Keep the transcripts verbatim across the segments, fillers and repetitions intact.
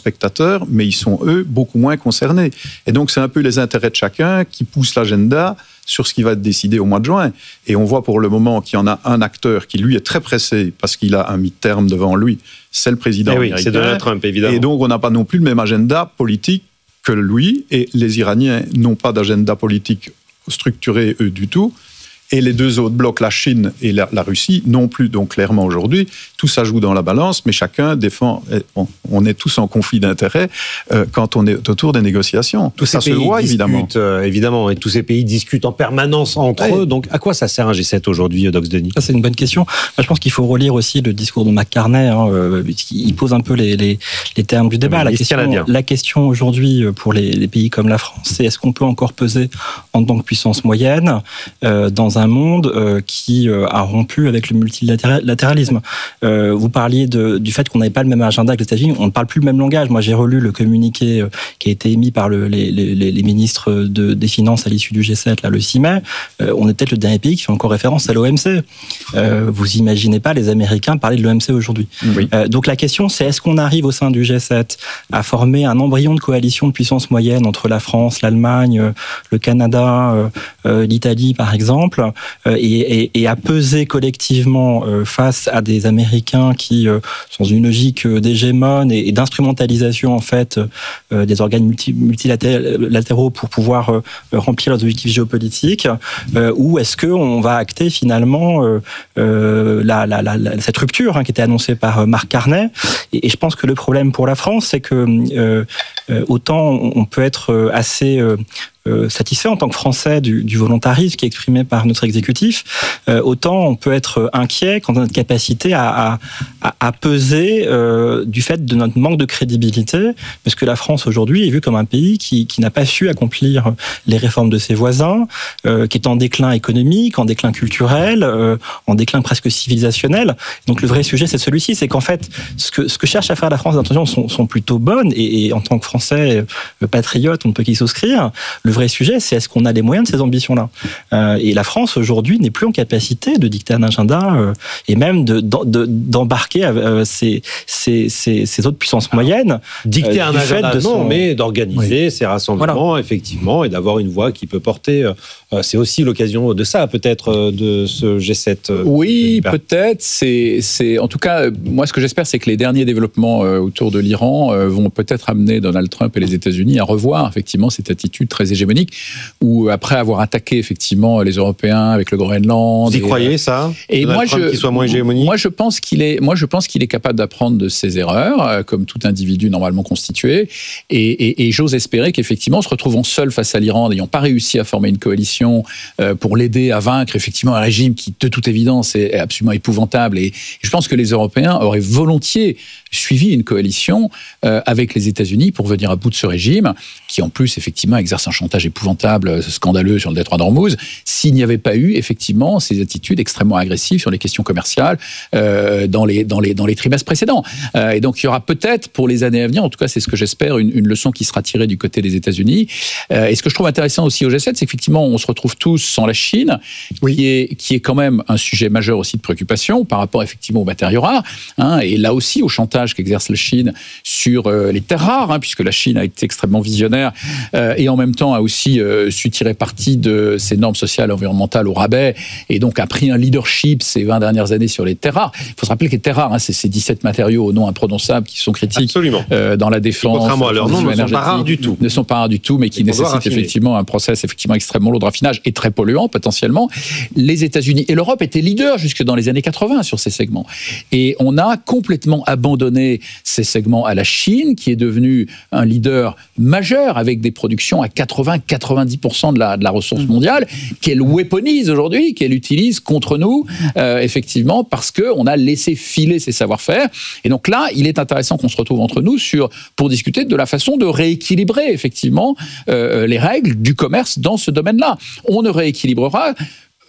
spectateurs, mais ils sont, eux, beaucoup moins concernés. Et donc, c'est un peu les intérêts de chacun qui poussent l'agenda sur ce qui va être décidé au mois de juin. Et on voit pour le moment qu'il y en a un acteur qui, lui, est très pressé parce qu'il a un mi-terme devant lui. C'est le président eh oui, américain. C'est Donald Trump, évidemment. Et donc, on n'a pas non plus le même agenda politique que lui. Et les Iraniens n'ont pas d'agenda politique structuré, eux, du tout. Et les deux autres blocs, la Chine et la, la Russie, non plus. Donc, clairement, aujourd'hui, tout ça joue dans la balance, mais chacun défend... On, on est tous en conflit d'intérêts euh, quand on est autour des négociations. Tous ça ces se pays voit, discutent, évidemment. Euh, évidemment, et tous ces pays discutent en permanence entre ouais. eux. Donc, à quoi ça sert un G sept aujourd'hui, Dox Denis ? Ça, c'est une bonne question. Moi, je pense qu'il faut relire aussi le discours de McCartney. Hein, euh, il pose un peu les, les, les termes du débat. La question, la question aujourd'hui pour les, les pays comme la France, c'est est-ce qu'on peut encore peser en tant que puissance moyenne euh, dans un monde euh, qui euh, a rompu avec le multilatéralisme. Euh, vous parliez de, du fait qu'on n'avait pas le même agenda que les États-Unis. On ne parle plus le même langage. Moi, j'ai relu le communiqué euh, qui a été émis par le, les, les, les ministres de, des Finances à l'issue du G sept, là, le six mai. Euh, on est peut-être le dernier pays qui fait encore référence à l'O M C. Euh, vous imaginez pas les Américains parler de l'O M C aujourd'hui. Oui. Euh, donc la question, c'est est-ce qu'on arrive au sein du G sept à former un embryon de coalition de puissance moyenne entre la France, l'Allemagne, le Canada, euh, l'Italie, par exemple, euh, et Et, et à peser collectivement euh, face à des Américains qui euh, sont dans une logique d'hégémone et, et d'instrumentalisation en fait euh, des organes multi, multilatéraux pour pouvoir euh, remplir leurs objectifs géopolitiques, euh, ou est-ce qu'on va acter finalement euh, euh, la, la, la, cette rupture hein, qui était annoncée par Mark Carney. Et, et je pense que le problème pour la France, c'est que euh, euh, autant on peut être assez euh, Euh, satisfait en tant que Français du, du volontarisme qui est exprimé par notre exécutif, euh, autant on peut être inquiet quant à notre capacité à, à, à peser euh, du fait de notre manque de crédibilité, parce que la France aujourd'hui est vue comme un pays qui, qui n'a pas su accomplir les réformes de ses voisins, euh, qui est en déclin économique, en déclin culturel, euh, en déclin presque civilisationnel. Donc le vrai sujet c'est celui-ci, c'est qu'en fait ce que, ce que cherche à faire la France, les intentions sont, sont plutôt bonnes, et, et en tant que Français euh, patriote on ne peut qu'y souscrire. Le Le vrai sujet, c'est est-ce qu'on a les moyens de ces ambitions-là euh, Et la France, aujourd'hui, n'est plus en capacité de dicter un agenda euh, et même de, de, d'embarquer euh, ces, ces, ces, ces autres puissances moyennes. Dicter euh, un agenda, de non, son... mais d'organiser oui. ces rassemblements, voilà. effectivement, et d'avoir une voix qui peut porter... Euh, c'est aussi l'occasion de ça, peut-être, euh, de ce G sept. Euh, oui, peut-être. C'est, c'est, en tout cas, moi, ce que j'espère, c'est que les derniers développements euh, autour de l'Iran euh, vont peut-être amener Donald Trump et les États-Unis à revoir, effectivement, cette attitude très hégémonique, où après avoir attaqué effectivement les Européens avec le Groenland. Vous y et, croyez ça Et moi Trump je, qui soit moins hégémonique. Moi je pense qu'il est, moi je pense qu'il est capable d'apprendre de ses erreurs, euh, comme tout individu normalement constitué. Et, et, et j'ose espérer qu'effectivement, se retrouvant seul face à l'Iran, n'ayant pas réussi à former une coalition euh, pour l'aider à vaincre effectivement un régime qui, de toute évidence, est absolument épouvantable. Et, et je pense que les Européens auraient volontiers suivi une coalition euh, avec les États-Unis pour venir à bout de ce régime, qui en plus effectivement exerce un chantage épouvantable, scandaleux sur le détroit d'Ormuz, s'il n'y avait pas eu effectivement ces attitudes extrêmement agressives sur les questions commerciales euh, dans, les, dans, les, dans les trimestres précédents. Euh, et donc il y aura peut-être pour les années à venir, en tout cas c'est ce que j'espère, une, une leçon qui sera tirée du côté des États-Unis. Euh, et ce que je trouve intéressant aussi au G sept, c'est qu'effectivement on se retrouve tous sans la Chine, oui. qui, est, qui est quand même un sujet majeur aussi de préoccupation par rapport effectivement aux matériaux rares, hein, et là aussi au chantage qu'exerce la Chine sur euh, les terres rares, hein, puisque la Chine a été extrêmement visionnaire euh, et en même temps a aussi euh, su tirer parti de ses normes sociales et environnementales au rabais, et donc a pris un leadership ces vingt dernières années sur les terres rares. Il faut se rappeler que les terres rares, hein, c'est ces dix-sept matériaux au nom imprononçables qui sont critiques euh, dans la défense. Contrairement à leur nom, ne sont pas rares du tout. Ne sont pas rares du tout, mais qui nécessitent effectivement un process effectivement extrêmement lourd de raffinage et très polluant potentiellement. Les États-Unis et l'Europe étaient leaders jusque dans les années quatre-vingts sur ces segments. Et on a complètement abandonné ces segments à la Chine, qui est devenue un leader majeur avec des productions à quatre-vingts à quatre-vingt-dix pour cent de la, de la ressource mondiale, qu'elle weaponise aujourd'hui, qu'elle utilise contre nous, euh, effectivement, parce qu'on a laissé filer ses savoir-faire. Et donc là, il est intéressant qu'on se retrouve entre nous sur, pour discuter de la façon de rééquilibrer, effectivement, euh, les règles du commerce dans ce domaine-là. On ne rééquilibrera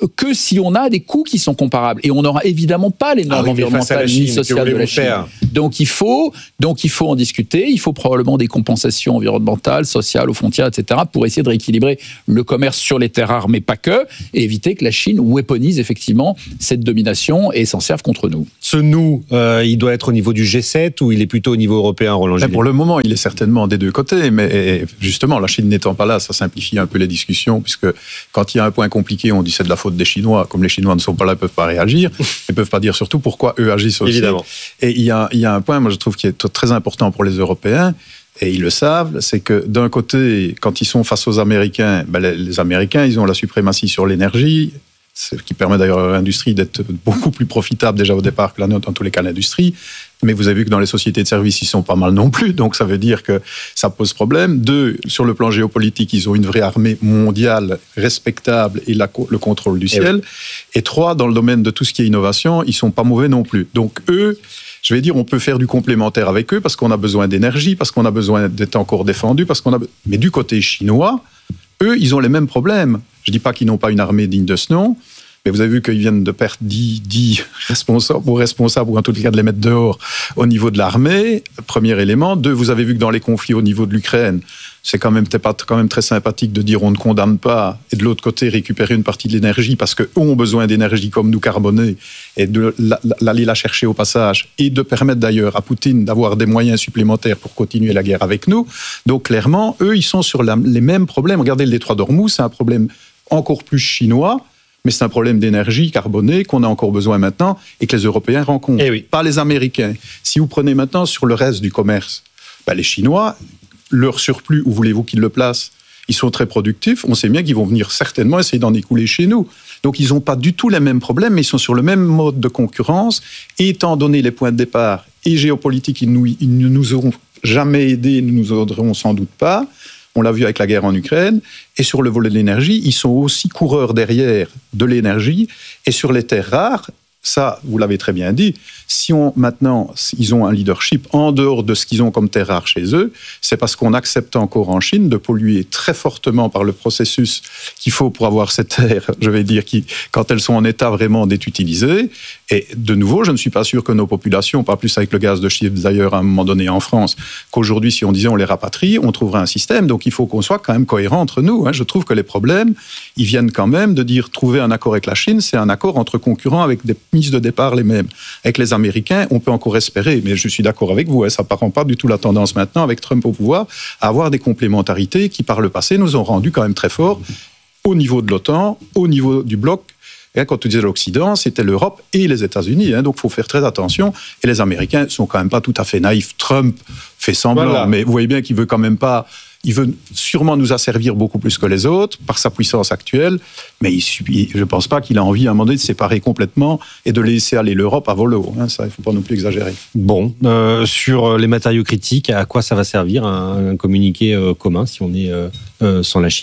que si on a des coûts qui sont comparables. Et on n'aura évidemment pas les normes ah oui, environnementales ni sociales de la Chine. Faire donc il faut, donc il faut en discuter. Il faut probablement des compensations environnementales, sociales, aux frontières, et cetera, pour essayer de rééquilibrer le commerce sur les terres rares, mais pas que, et éviter que la Chine weaponise effectivement cette domination et s'en serve contre nous. Ce nous, euh, il doit être au niveau du G sept ou il est plutôt au niveau européen, Roland Gillet ? Pour le moment, il est certainement des deux côtés, mais justement, la Chine n'étant pas là, ça simplifie un peu les discussions, puisque quand il y a un point compliqué, on dit c'est de la faute des Chinois. Comme les Chinois ne sont pas là, ils ne peuvent pas réagir. Ils ne peuvent pas dire surtout pourquoi eux agissent aussi. Évidemment. Et il y a, il y a un point, moi je trouve, qui est très important pour les Européens, et ils le savent, c'est que d'un côté, quand ils sont face aux Américains, ben les, les Américains, ils ont la suprématie sur l'énergie, ce qui permet d'ailleurs à l'industrie d'être beaucoup plus profitable déjà au départ que la nôtre, dans tous les cas l'industrie. Mais vous avez vu que dans les sociétés de services, ils sont pas mal non plus, donc ça veut dire que ça pose problème. Deux, sur le plan géopolitique, ils ont une vraie armée mondiale respectable et la, le contrôle du ciel. Et, oui. Et trois, dans le domaine de tout ce qui est innovation, ils sont pas mauvais non plus. Donc eux, je vais dire, on peut faire du complémentaire avec eux parce qu'on a besoin d'énergie, parce qu'on a besoin d'être encore défendu, parce qu'on a. Mais du côté chinois, eux, ils ont les mêmes problèmes. Je dis pas qu'ils n'ont pas une armée digne de ce nom. Mais vous avez vu qu'ils viennent de perdre dix, dix responsables, ou responsables, ou en tout cas de les mettre dehors au niveau de l'armée, premier élément. Deux, vous avez vu que dans les conflits au niveau de l'Ukraine, c'est quand même, pas, quand même très sympathique de dire on ne condamne pas, et de l'autre côté récupérer une partie de l'énergie, parce qu'eux ont besoin d'énergie comme nous carbonée, et de l'aller la chercher au passage, et de permettre d'ailleurs à Poutine d'avoir des moyens supplémentaires pour continuer la guerre avec nous. Donc clairement, eux, ils sont sur la, les mêmes problèmes. Regardez le détroit d'Ormuz, c'est un problème encore plus chinois, mais c'est un problème d'énergie carbonée qu'on a encore besoin maintenant et que les Européens rencontrent, eh oui. pas les Américains. Si vous prenez maintenant sur le reste du commerce, ben les Chinois, leur surplus, où voulez-vous qu'ils le placent ? Ils sont très productifs, on sait bien qu'ils vont venir certainement essayer d'en écouler chez nous. Donc ils n'ont pas du tout les mêmes problèmes, mais ils sont sur le même mode de concurrence. Et étant donné les points de départ et géopolitiques, ils ne nous, nous auront jamais aidés, nous nous aideront sans doute pas. On l'a vu avec la guerre en Ukraine. Et sur le volet de l'énergie, ils sont aussi coureurs derrière de l'énergie. Et sur les terres rares, ça, vous l'avez très bien dit, si on, maintenant, ils ont un leadership en dehors de ce qu'ils ont comme terres rares chez eux, c'est parce qu'on accepte encore en Chine de polluer très fortement par le processus qu'il faut pour avoir ces terres, je vais dire, qui, quand elles sont en état vraiment d'être utilisées. Et de nouveau, je ne suis pas sûr que nos populations, pas plus avec le gaz de schiste d'ailleurs à un moment donné en France, qu'aujourd'hui, si on disait on les rapatrie, on trouverait un système. Donc il faut qu'on soit quand même cohérent entre nous. Hein. Je trouve que les problèmes, ils viennent quand même de dire trouver un accord avec la Chine, c'est un accord entre concurrents avec des mises de départ les mêmes. Avec les Américains, on peut encore espérer, mais je suis d'accord avec vous, hein, ça ne prend pas du tout la tendance maintenant, avec Trump au pouvoir, à avoir des complémentarités qui, par le passé, nous ont rendu quand même très forts au niveau de l'OTAN, au niveau du bloc. Et quand on disait l'Occident, c'était l'Europe et les États-Unis. Hein, donc, il faut faire très attention. Et les Américains ne sont quand même pas tout à fait naïfs. Trump fait semblant, voilà. Mais vous voyez bien qu'il ne veut quand même pas... Il veut sûrement nous asservir beaucoup plus que les autres, par sa puissance actuelle, mais il, je ne pense pas qu'il a envie à un moment donné de séparer complètement et de laisser aller l'Europe à volo. Hein, ça, il ne faut pas non plus exagérer. Bon, euh, sur les matériaux critiques, à quoi ça va servir un, un communiqué euh, commun si on est euh, euh, sans la Chine ?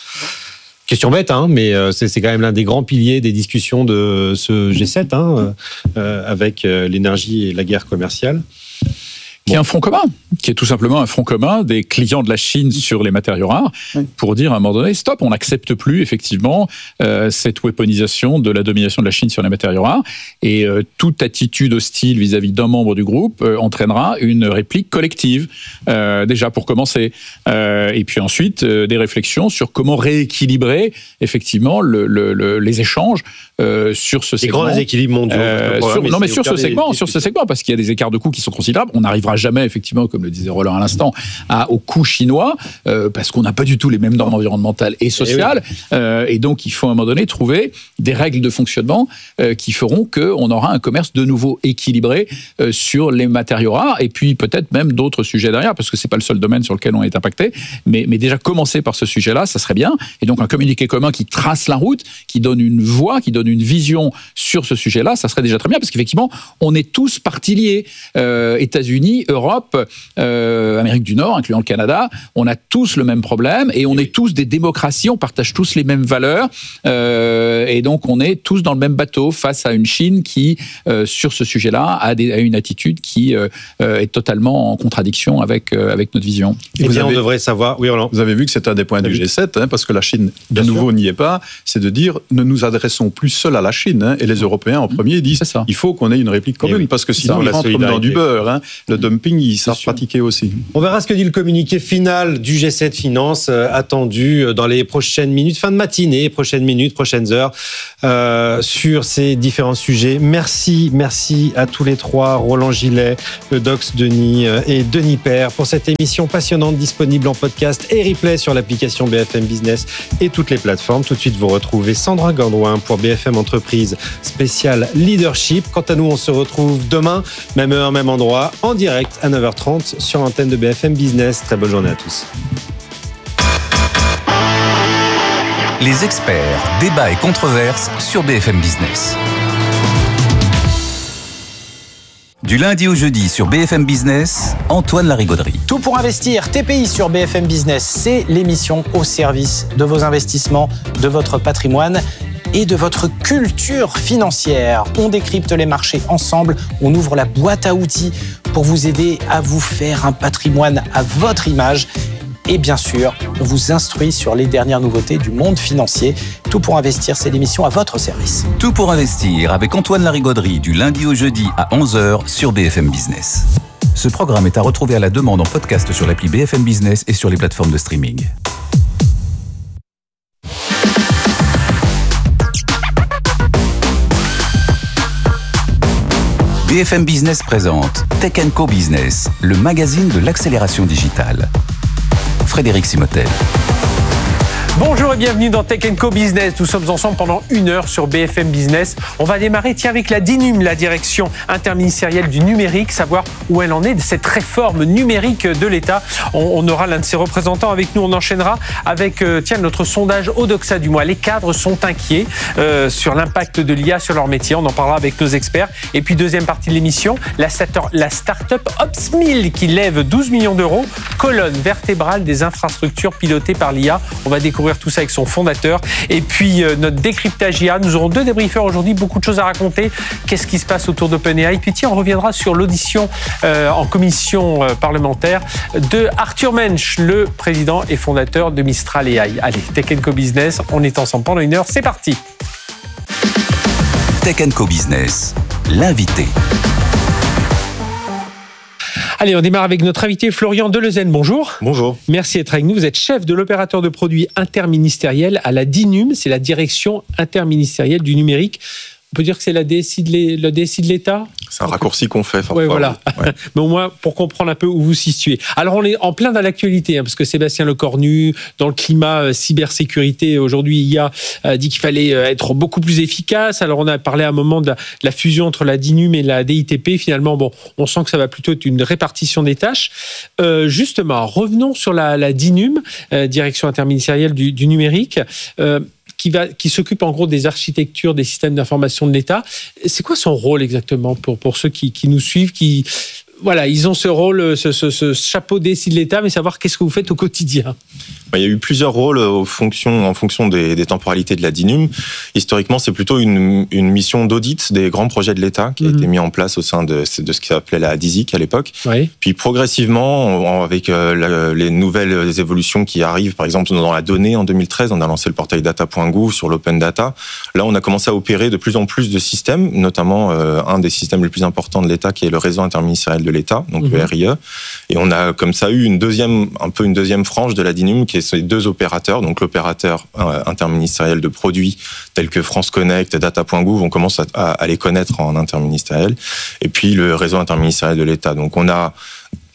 Question bête, hein, mais c'est, c'est quand même l'un des grands piliers des discussions de ce G sept, hein, euh, avec l'énergie et la guerre commerciale. Qui est un front commun, qui est tout simplement un front commun des clients de la Chine sur les matériaux rares, oui. Pour dire à un moment donné, stop, on n'accepte plus effectivement euh, cette weaponisation de la domination de la Chine sur les matériaux rares, et euh, toute attitude hostile vis-à-vis d'un membre du groupe euh, entraînera une réplique collective, euh, déjà pour commencer, euh, et puis ensuite euh, des réflexions sur comment rééquilibrer effectivement le, le, le, les échanges euh, sur ce les segment. Les grands déséquilibres mondiaux. Euh, sur, non mais sur ce segment, sur ce segment, parce qu'il y a des écarts de coûts qui sont considérables, on n'arrivera jamais, effectivement, comme le disait Roland à l'instant, à, au coût chinois, euh, parce qu'on n'a pas du tout les mêmes normes environnementales et sociales, et, oui. euh, et donc il faut à un moment donné trouver des règles de fonctionnement euh, qui feront qu'on aura un commerce de nouveau équilibré euh, sur les matériaux rares, et puis peut-être même d'autres sujets derrière, parce que c'est pas le seul domaine sur lequel on est impacté, mais, mais déjà commencer par ce sujet-là, ça serait bien, et donc un communiqué commun qui trace la route, qui donne une voie, qui donne une vision sur ce sujet-là, ça serait déjà très bien, parce qu'effectivement, on est tous parties liées, euh, États-Unis, Europe, euh, Amérique du Nord, incluant le Canada, on a tous le même problème et on est tous des démocraties, on partage tous les mêmes valeurs euh, et donc on est tous dans le même bateau face à une Chine qui, euh, sur ce sujet-là, a, des, a une attitude qui euh, est totalement en contradiction avec, euh, avec notre vision. Et vous bien, avez, on devrait savoir... Oui, Roland. Vous avez vu que c'est un des points du G sept, hein, parce que la Chine, de Bien nouveau, sûr. n'y est pas, c'est de dire ne nous adressons plus seuls à la Chine. Hein, et les Européens, en premier, disent il faut qu'on ait une réplique commune, oui, parce que sinon, ça, ils la rentrent comme dans du solidarité. beurre. Hein. Le dumping, ils savent sûr. pratiquer aussi. On verra ce que dit le communiqué final du G sept Finance, euh, attendu dans les prochaines minutes, fin de matinée, prochaines minutes, prochaines heures, euh, sur ces différents sujets. Merci, merci à tous les trois, Roland Gillet, Eudoxe Denis euh, et Denis Père, pour cette émission passionnante disponible en podcast et replay sur l'application B F M Business et toutes les plateformes. Tout de suite, vous retrouvez Sandra Gandouin pour B F M Entreprise spéciale Leadership. Quant à nous, on se retrouve demain, même heure, même endroit, en direct à neuf heures trente sur l'antenne de B F M Business. Très bonne journée à tous. Les experts, débats et controverses sur B F M Business. Du lundi au jeudi sur B F M Business, Antoine Larigauderie. Tout pour investir, T P I sur B F M Business, c'est l'émission au service de vos investissements, de votre patrimoine et de votre culture financière. On décrypte les marchés ensemble, on ouvre la boîte à outils pour vous aider à vous faire un patrimoine à votre image. Et bien sûr, on vous instruit sur les dernières nouveautés du monde financier. Tout pour investir, c'est l'émission à votre service. Tout pour investir avec Antoine Larigauderie du lundi au jeudi à onze heures sur B F M Business. Ce programme est à retrouver à la demande en podcast sur l'appli B F M Business et sur les plateformes de streaming. B F M Business présente Tech and Co Business, le magazine de l'accélération digitale. Frédéric Simotel. Bonjour et bienvenue dans Tech and Co Business. Nous sommes ensemble pendant une heure sur B F M Business. On va démarrer tiens, avec la DINUM, la direction interministérielle du numérique, savoir où elle en est de cette réforme numérique de l'État. On, on aura l'un de ses représentants avec nous. On enchaînera avec euh, tiens, notre sondage Odoxa du mois. Les cadres sont inquiets euh, sur l'impact de l'I A sur leur métier. On en parlera avec nos experts. Et puis deuxième partie de l'émission, la, start- la start-up Opsmill qui lève douze millions d'euros, colonne vertébrale des infrastructures pilotées par l'I A. On va découvrir tout ça avec son fondateur. Et puis euh, notre décryptage I A. Nous aurons deux débriefeurs aujourd'hui, beaucoup de choses à raconter. Qu'est-ce qui se passe autour d'OpenAI? Et puis tiens, on reviendra sur l'audition euh, en commission euh, parlementaire de Arthur Mensch, le président et fondateur de Mistral A I. Allez, Tech and Co Business, on est ensemble pendant une heure, c'est parti. Tech and Co Business, l'invité. Allez, on démarre avec notre invité Florian Delezen. Bonjour. Bonjour. Merci d'être avec nous. Vous êtes chef de l'opérateur de produits interministériel à la DINUM, c'est la direction interministérielle du numérique. On peut dire que c'est la D S I de, la D S I de l'État? C'est un raccourci qu'on fait. Oui, voilà. Ouais. Mais au moins, pour comprendre un peu où vous situez. Alors, on est en plein dans l'actualité, hein, parce que Sébastien Lecornu, dans le climat euh, cybersécurité, aujourd'hui, I A a dit qu'il fallait euh, être beaucoup plus efficace. Alors, on a parlé à un moment de la, de la fusion entre la DINUM et la D I T P. Finalement, bon, on sent que ça va plutôt être une répartition des tâches. Euh, justement, revenons sur la, la DINUM, euh, direction interministérielle du, du numérique. Euh, qui, va, qui s'occupe en gros des architectures, des systèmes d'information de l'État. C'est quoi son rôle exactement pour, pour ceux qui, qui nous suivent, qui, voilà, ils ont ce rôle, ce, ce, ce chapeau D S I de l'État, mais savoir qu'est-ce que vous faites au quotidien? Il y a eu plusieurs rôles en fonction, en fonction des, des temporalités de la DINUM. Historiquement, c'est plutôt une, une mission d'audit des grands projets de l'État qui a mmh. été mis en place au sein de, de ce qui s'appelait la D I S I C à l'époque. Oui. Puis progressivement, avec euh, les nouvelles évolutions qui arrivent, par exemple dans la donnée en deux mille treize, on a lancé le portail data point gouv sur l'open data. Là, on a commencé à opérer de plus en plus de systèmes, notamment euh, un des systèmes les plus importants de l'État qui est le réseau interministériel de l'État, donc mmh. le R I E. Et on a comme ça eu une deuxième, un peu une deuxième frange de la DINUM qui est ces deux opérateurs, donc l'opérateur euh, interministériel de produits tels que France Connect, data point gouv, on commence à, à, à les connaître en interministériel, et puis le réseau interministériel de l'État. Donc on a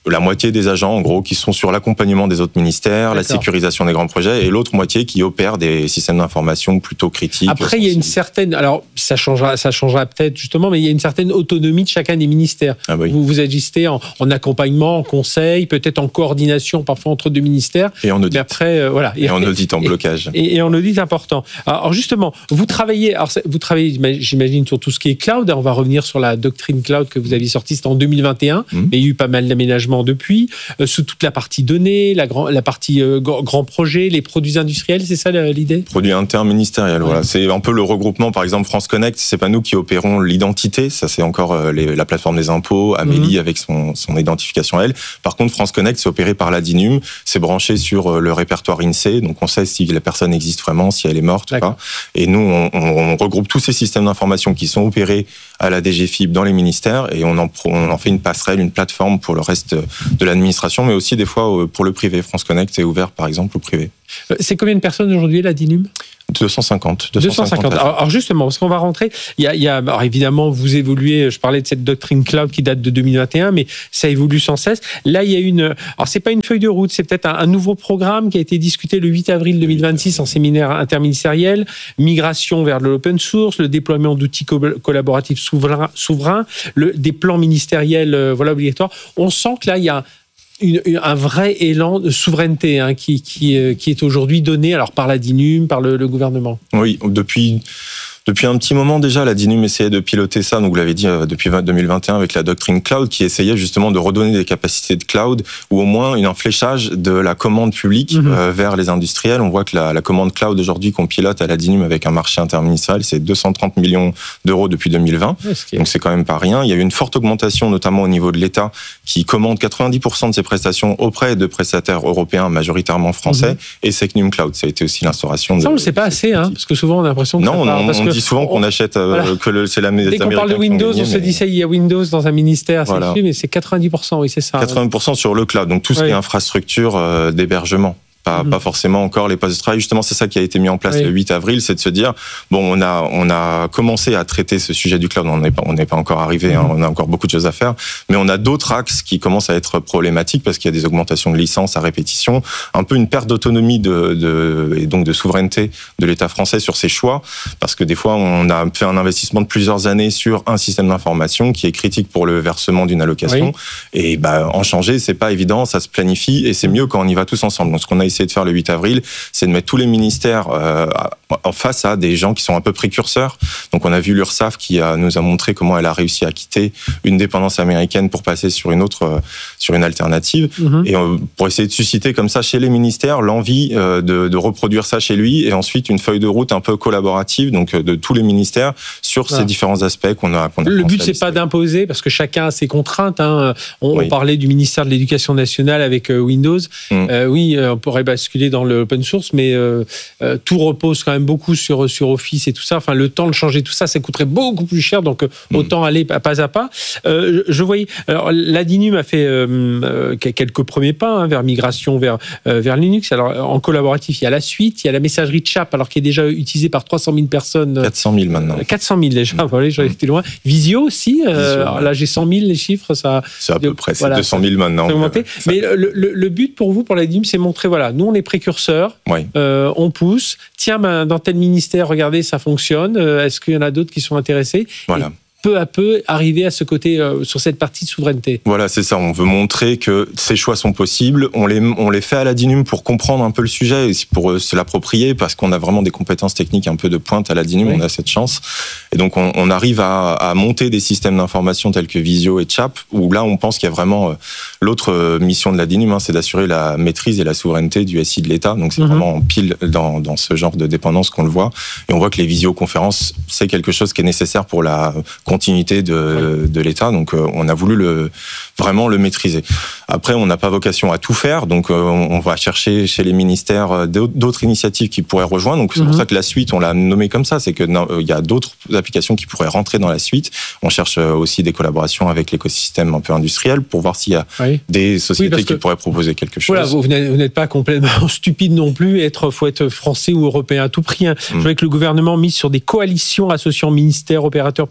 la moitié des agents, en gros, qui sont sur l'accompagnement des autres ministères, D'accord. la sécurisation des grands projets, et l'autre moitié qui opère des systèmes d'information plutôt critiques. Après, il y a une certaine, alors ça changera, ça changera peut-être justement, mais il y a une certaine autonomie de chacun des ministères. Ah bah oui. Vous vous agissez en, en accompagnement, en conseil, peut-être en coordination parfois entre deux ministères. Et en audit. Mais après, euh, voilà. Et en audit, en et, blocage. Et, et en audit important. Alors justement, vous travaillez, alors vous travaillez, j'imagine, sur tout ce qui est cloud. On va revenir sur la doctrine cloud que vous aviez sortie, c'était en deux mille vingt et un. Mmh. Mais il y a eu pas mal d'aménagements depuis. Euh, sous toute la partie données, la, grand, la partie euh, grand projet, les produits industriels, c'est ça l'idée ? Produits interministériels, ouais. Voilà. C'est un peu le regroupement, par exemple France Connect, c'est pas nous qui opérons l'identité, ça c'est encore euh, les, la plateforme des impôts, Amélie mmh. avec son, son identification elle. Par contre, France Connect, c'est opéré par la DINUM, c'est branché sur euh, le répertoire INSEE, donc on sait si la personne existe vraiment, si elle est morte D'accord. ou pas. Et nous, on, on, on regroupe tous ces systèmes d'information qui sont opérés à la D G F I P dans les ministères et on en, on en fait une passerelle, une plateforme pour le reste de l'administration, mais aussi des fois pour le privé. France Connect est ouvert par exemple au privé. C'est combien de personnes aujourd'hui la DINUM ? deux cent cinquante. deux cent cinquante. Alors, alors justement, parce qu'on va rentrer, il y a, il y a alors évidemment, vous évoluez, je parlais de cette doctrine cloud qui date de deux mille vingt et un, mais ça évolue sans cesse. Là, il y a une, alors c'est pas une feuille de route, c'est peut-être un, un nouveau programme qui a été discuté le huit avril deux mille vingt-six en séminaire interministériel, migration vers l'open source, le déploiement d'outils co- collaboratifs souverains, souverains le, des plans ministériels euh, voilà, obligatoires. On sent que là, il y a Une, un vrai élan de souveraineté hein, qui, qui, qui est aujourd'hui donné alors, par la DINUM, par le, le gouvernement. Oui, depuis, depuis un petit moment déjà, la DINUM essayait de piloter ça, donc vous l'avez dit, depuis deux mille vingt et un avec la doctrine cloud, qui essayait justement de redonner des capacités de cloud, ou au moins un fléchage de la commande publique mmh. euh, vers les industriels. On voit que la, la commande cloud aujourd'hui qu'on pilote à la DINUM avec un marché interministériel, c'est deux cent trente millions d'euros depuis deux mille vingt, oui, donc c'est quand même pas rien. Il y a eu une forte augmentation, notamment au niveau de l'État, qui commande quatre-vingt-dix pour cent de ses prestations auprès de prestataires européens, majoritairement français, mmh. et Secnum Cloud. Ça a été aussi l'instauration de... Ça, on ne le sait pas assez, hein, parce que souvent, on a l'impression que... Non, ça on, part, on dit souvent qu'on achète, euh, voilà. que le, c'est la Dès qu'on parle de Windows, on se dit ça, il y a Windows dans un ministère, voilà. c'est dessus, mais c'est quatre-vingt-dix pour cent, oui, c'est ça. quatre-vingts pour cent sur le cloud, donc tout ce oui. qui est infrastructure euh, d'hébergement. Pas, mmh. pas forcément encore les postes de travail. Justement, c'est ça qui a été mis en place oui. le huit avril, c'est de se dire, bon, on a, on a commencé à traiter ce sujet du cloud, on n'est pas, on n'est pas encore arrivé, mmh. hein, on a encore beaucoup de choses à faire, mais on a d'autres axes qui commencent à être problématiques parce qu'il y a des augmentations de licences à répétition, un peu une perte d'autonomie de, de, et donc de souveraineté de l'État français sur ses choix, parce que des fois, on a fait un investissement de plusieurs années sur un système d'information qui est critique pour le versement d'une allocation, oui. et bah, en changer, c'est pas évident, ça se planifie, et c'est mieux quand on y va tous ensemble. Donc, ce qu'on a essayé de faire le huit avril, c'est de mettre tous les ministères euh, en face à des gens qui sont un peu précurseurs. Donc on a vu l'URSSAF qui a, nous a montré comment elle a réussi à quitter une dépendance américaine pour passer sur une autre, euh, sur une alternative. Mm-hmm. Et euh, pour essayer de susciter comme ça chez les ministères l'envie euh, de, de reproduire ça chez lui, et ensuite une feuille de route un peu collaborative, donc euh, de tous les ministères sur voilà. ces différents aspects qu'on a. Qu'on a le but c'est pas d'imposer, parce que chacun a ses contraintes. Hein. On, oui. on parlait du ministère de l'Éducation nationale avec euh, Windows. Mm. Euh, oui, on pourrait basculer dans le open source, mais euh, euh, tout repose quand même beaucoup sur, sur Office et tout ça. Enfin, le temps de changer tout ça, ça coûterait beaucoup plus cher, donc mmh. autant aller pas à pas. Euh, je voyais, alors la DINUM a fait euh, quelques premiers pas hein, vers migration vers, euh, vers Linux. Alors en collaboratif, il y a la suite, il y a la messagerie chat, alors qui est déjà utilisée par trois cent mille personnes. quatre cent mille maintenant. quatre cent mille déjà, mmh. voilà, j'en étais loin. Visio aussi, euh, Visio, ouais. là j'ai cent mille les chiffres. Ça, c'est à peu près, voilà, c'est deux cent mille maintenant. Augmenté. Ça... Mais le, le, le but pour vous, pour la DINUM, c'est montrer, voilà, nous on est précurseurs, oui. euh, on pousse, tiens, ben, dans tel ministère, regardez, ça fonctionne, euh, est-ce qu'il y en a d'autres qui sont intéressés ? Voilà. Et peu à peu arriver à ce côté, euh, sur cette partie de souveraineté. Voilà, c'est ça. On veut montrer que ces choix sont possibles. On les, on les fait à la DINUM pour comprendre un peu le sujet et pour se l'approprier, parce qu'on a vraiment des compétences techniques un peu de pointe à la DINUM. Oui. On a cette chance. Et donc, on, on arrive à, à monter des systèmes d'information tels que Visio et Chap, où là, on pense qu'il y a vraiment euh, l'autre euh, mission de la DINUM, hein, c'est d'assurer la maîtrise et la souveraineté du S I de l'État. Donc, c'est mm-hmm. vraiment pile dans, dans ce genre de dépendance qu'on le voit. Et on voit que les visioconférences, c'est quelque chose qui est nécessaire pour la continuité de, oui. de l'État. Donc, euh, on a voulu le, vraiment le maîtriser. Après, on n'a pas vocation à tout faire. Donc, euh, on va chercher chez les ministères d'autres initiatives qui pourraient rejoindre. Donc, c'est mm-hmm. pour ça que la suite, on l'a nommée comme ça. C'est que non, il y a d'autres applications qui pourraient rentrer dans la suite. On cherche aussi des collaborations avec l'écosystème un peu industriel pour voir s'il y a oui. des sociétés oui, qui pourraient proposer quelque chose. Voilà, vous n'êtes pas complètement stupide non plus. Être, faut être français ou européen à tout prix. Hein. Mm. Je vois que le gouvernement mise sur des coalitions associant ministères, opérateurs publics, industriels,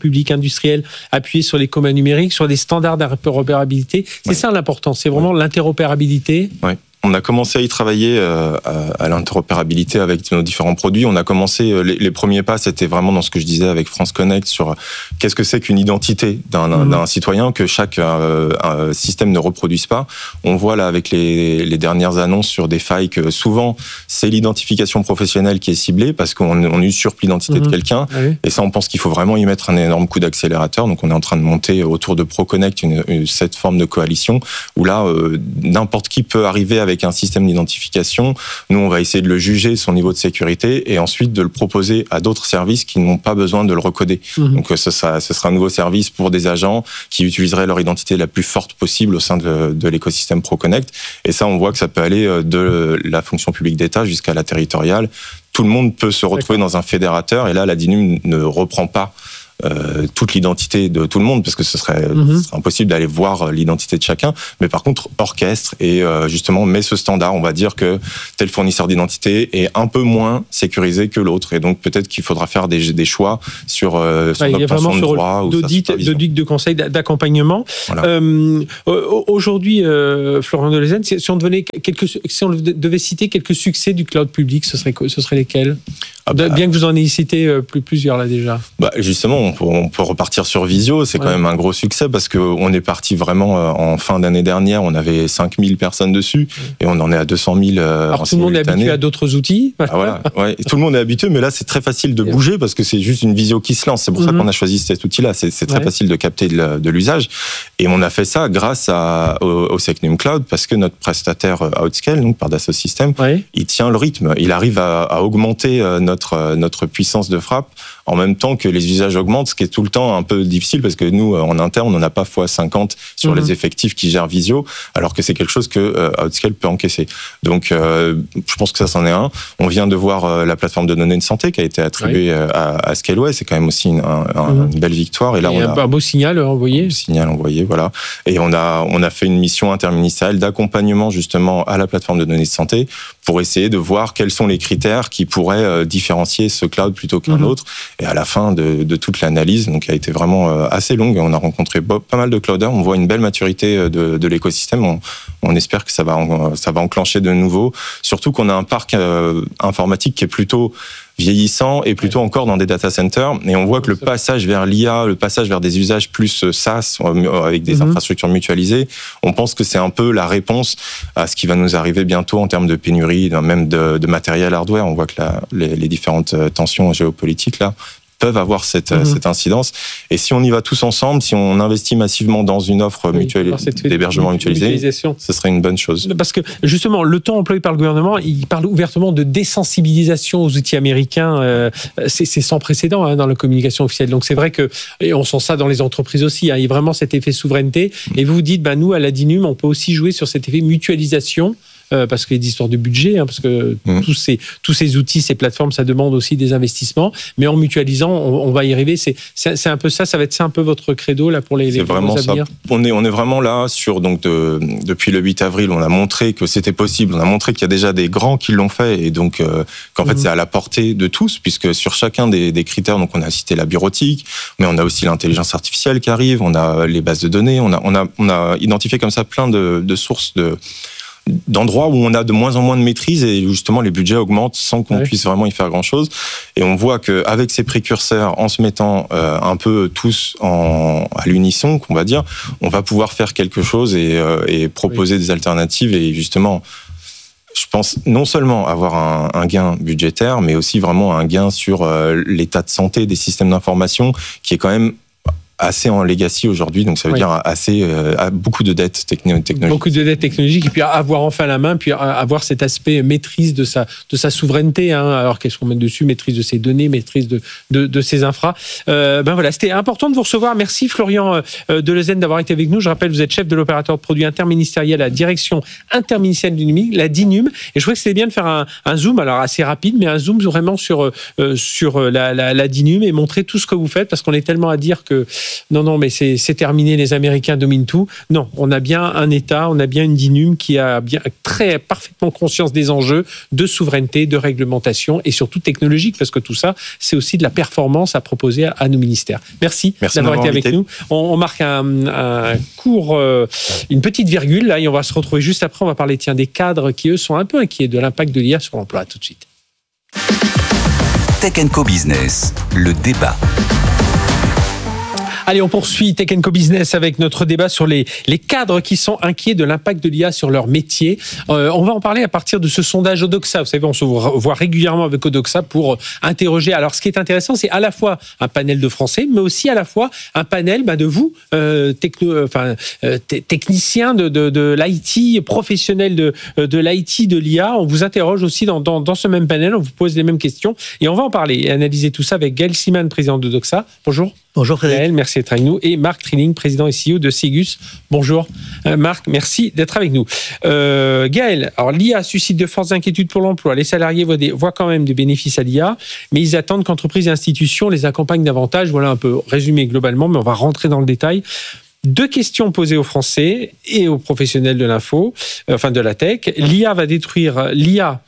industriels appuyés sur les communs numériques, sur des standards d'interopérabilité. C'est ouais. ça l'important, c'est vraiment ouais. l'interopérabilité. Oui. On a commencé à y travailler euh, à, à l'interopérabilité avec nos différents produits. On a commencé, euh, les, les premiers pas, c'était vraiment dans ce que je disais avec France Connect sur qu'est-ce que c'est qu'une identité d'un, mmh. d'un citoyen que chaque euh, euh, système ne reproduise pas. On voit là avec les, les dernières annonces sur des failles que souvent c'est l'identification professionnelle qui est ciblée parce qu'on on usurpe l'identité mmh. de quelqu'un. Oui. Et ça, on pense qu'il faut vraiment y mettre un énorme coup d'accélérateur. Donc on est en train de monter autour de ProConnect une, une, cette forme de coalition où là, euh, n'importe qui peut arriver avec avec un système d'identification. Nous, on va essayer de le juger, son niveau de sécurité, et ensuite de le proposer à d'autres services qui n'ont pas besoin de le recoder. Mmh. Donc, ce sera, ce sera un nouveau service pour des agents qui utiliseraient leur identité la plus forte possible au sein de, de l'écosystème ProConnect. Et ça, on voit que ça peut aller de la fonction publique d'État jusqu'à la territoriale. Tout le monde peut se retrouver D'accord. dans un fédérateur, et là, la D I N U M ne reprend pas Euh, toute l'identité de tout le monde parce que ce serait, mmh. ce serait impossible d'aller voir l'identité de chacun, mais par contre orchestre et euh, justement met ce standard. On va dire que tel fournisseur d'identité est un peu moins sécurisé que l'autre et donc peut-être qu'il faudra faire des, des choix sur euh, son ouais, obtention de droit ou d'audit, d'audit, de conseil, d'accompagnement. Voilà. Euh, aujourd'hui, euh, Florian Delezen, si on devenait quelques, si on devait citer quelques succès du cloud public, ce serait ce serait lesquels? Ah bah, bien que vous en ayez cité plusieurs là déjà. Bah justement, on peut, on peut repartir sur Visio, c'est ouais. quand même un gros succès parce qu'on est parti vraiment en fin d'année dernière, on avait cinq mille personnes dessus et on en est à deux cent mille Alors en tout le monde est habitué à d'autres outils. Ah, voilà, ouais. Tout le monde est habitué, mais là c'est très facile de bouger parce que c'est juste une Visio qui se lance. C'est pour mm-hmm. ça qu'on a choisi cet outil-là. C'est, c'est très ouais. facile de capter de, de l'usage et on a fait ça grâce à, au, au Secnum Cloud parce que notre prestataire Outscale, donc par Dassault Systèmes, ouais. il tient le rythme. Il arrive à, à augmenter notre, notre puissance de frappe en même temps que les usages augmentent, ce qui est tout le temps un peu difficile parce que nous, en interne, on n'a pas fois cinquante sur mmh. les effectifs qui gèrent Visio, alors que c'est quelque chose que euh, Outscale peut encaisser. Donc, euh, je pense que ça, c'en est un. On vient de voir euh, la plateforme de données de santé qui a été attribuée oui. à, à Scaleway. C'est quand même aussi une, un, mmh. une belle victoire. Et là, et on un, a un beau signal envoyé. Un beau signal envoyé, voilà. Et on a, on a fait une mission interministérielle d'accompagnement justement à la plateforme de données de santé pour essayer de voir quels sont les critères qui pourraient euh, différencier ce cloud plutôt qu'un mmh. autre. Et à la fin de, de toute l'analyse, donc qui a été vraiment euh, assez longue, on a rencontré pas mal de clouders, on voit une belle maturité de, de l'écosystème, on, on espère que ça va, ça va enclencher de nouveau, surtout qu'on a un parc euh, informatique qui est plutôt vieillissant et plutôt encore dans des data centers. Et on voit que le passage vers l'I A, le passage vers des usages plus SaaS, avec des mm-hmm. infrastructures mutualisées, on pense que c'est un peu la réponse à ce qui va nous arriver bientôt en termes de pénurie, même de, de matériel hardware. On voit que la, les, les différentes tensions géopolitiques là peuvent avoir cette, mmh. cette incidence. Et si on y va tous ensemble, si on investit massivement dans une offre oui, mutuelle, d'hébergement mutualisé, ce serait une bonne chose. Parce que justement, le ton employé par le gouvernement, il parle ouvertement de désensibilisation aux outils américains. Euh, c'est, c'est sans précédent hein, dans la communication officielle. Donc c'est vrai que, et on sent ça dans les entreprises aussi, hein, il y a vraiment cet effet souveraineté. Mmh. Et vous vous dites, ben, nous, à la D I N U M, on peut aussi jouer sur cet effet mutualisation. Euh, parce qu'il y a des histoires de budget, hein, parce que mmh. tous, ces, tous ces outils, ces plateformes, ça demande aussi des investissements. Mais en mutualisant, on, on va y arriver. C'est, c'est, c'est un peu ça, ça va être ça un peu votre credo là pour les, les c'est vraiment ça. On est, on est vraiment là sur donc de, depuis le huit avril, on a montré que c'était possible. On a montré qu'il y a déjà des grands qui l'ont fait et donc euh, qu'en mmh. fait c'est à la portée de tous, puisque sur chacun des, des critères, donc on a cité la bureautique, mais on a aussi l'intelligence artificielle qui arrive, on a les bases de données, on a, on a, on a identifié comme ça plein de, de sources de d'endroits où on a de moins en moins de maîtrise et justement les budgets augmentent sans qu'on ouais. puisse vraiment y faire grand-chose. Et on voit qu'avec ces précurseurs, en se mettant euh, un peu tous en, à l'unisson, qu'on va dire, on va pouvoir faire quelque chose et, euh, et proposer oui. des alternatives et justement, je pense non seulement avoir un, un gain budgétaire, mais aussi vraiment un gain sur euh, l'état de santé des systèmes d'information qui est quand même assez en legacy aujourd'hui, donc ça veut oui. dire assez euh, beaucoup de dettes technologiques. Beaucoup de dettes technologiques, et puis avoir enfin la main, puis avoir cet aspect maîtrise de sa, de sa souveraineté. Hein. Alors qu'est-ce qu'on met dessus? Maîtrise de ses données, maîtrise de, de, de ses infras. Euh, ben voilà, c'était important de vous recevoir. Merci Florian euh, Delezen d'avoir été avec nous. Je rappelle, vous êtes chef de l'opérateur de produits interministériel à la direction interministérielle du numérique, la D I N U M. Et je trouvais que c'était bien de faire un, un zoom, alors assez rapide, mais un zoom vraiment sur, euh, sur la, la, la D I N U M et montrer tout ce que vous faites, parce qu'on est tellement à dire que non, non, mais c'est, c'est terminé, les Américains dominent tout. Non, on a bien un État, on a bien une DINUM qui a bien très parfaitement conscience des enjeux de souveraineté, de réglementation et surtout technologique, parce que tout ça, c'est aussi de la performance à proposer à, à nos ministères. Merci, Merci d'avoir été invité. avec nous. On, on marque un, un court, euh, une petite virgule là, et on va se retrouver juste après. On va parler tiens, des cadres qui, eux, sont un peu inquiets de l'impact de l'I A sur l'emploi. À tout de suite. Tech and Co Business, le débat. Allez, on poursuit Tech and Co Business avec notre débat sur les, les cadres qui sont inquiets de l'impact de l'I A sur leur métier. Euh, on va en parler à partir de ce sondage Odoxa. Vous savez, on se voit régulièrement avec Odoxa pour interroger. Alors, ce qui est intéressant, c'est à la fois un panel de Français, mais aussi à la fois un panel bah, de vous, euh, techno, enfin, euh, t- techniciens de, de, de l'I T, professionnels de, de l'I T, de l'I A. On vous interroge aussi dans, dans, dans ce même panel, on vous pose les mêmes questions et on va en parler et analyser tout ça avec Gaël Siman, président d'Odoxa. Bonjour. Bonjour Frédéric. Gaël, merci d'être avec nous. Et Marc Trilling, président et C E O de Sigus. Bonjour. Euh, Marc, merci d'être avec nous. Euh, Gaël, alors l'I A suscite de fortes inquiétudes pour l'emploi. Les salariés voient, des, voient quand même des bénéfices à l'I A, mais ils attendent qu'entreprises et institutions les accompagnent davantage. Voilà un peu résumé globalement, mais on va rentrer dans le détail. Deux questions posées aux Français et aux professionnels de l'info, euh, enfin de la tech. L'I A va détruire l'I A.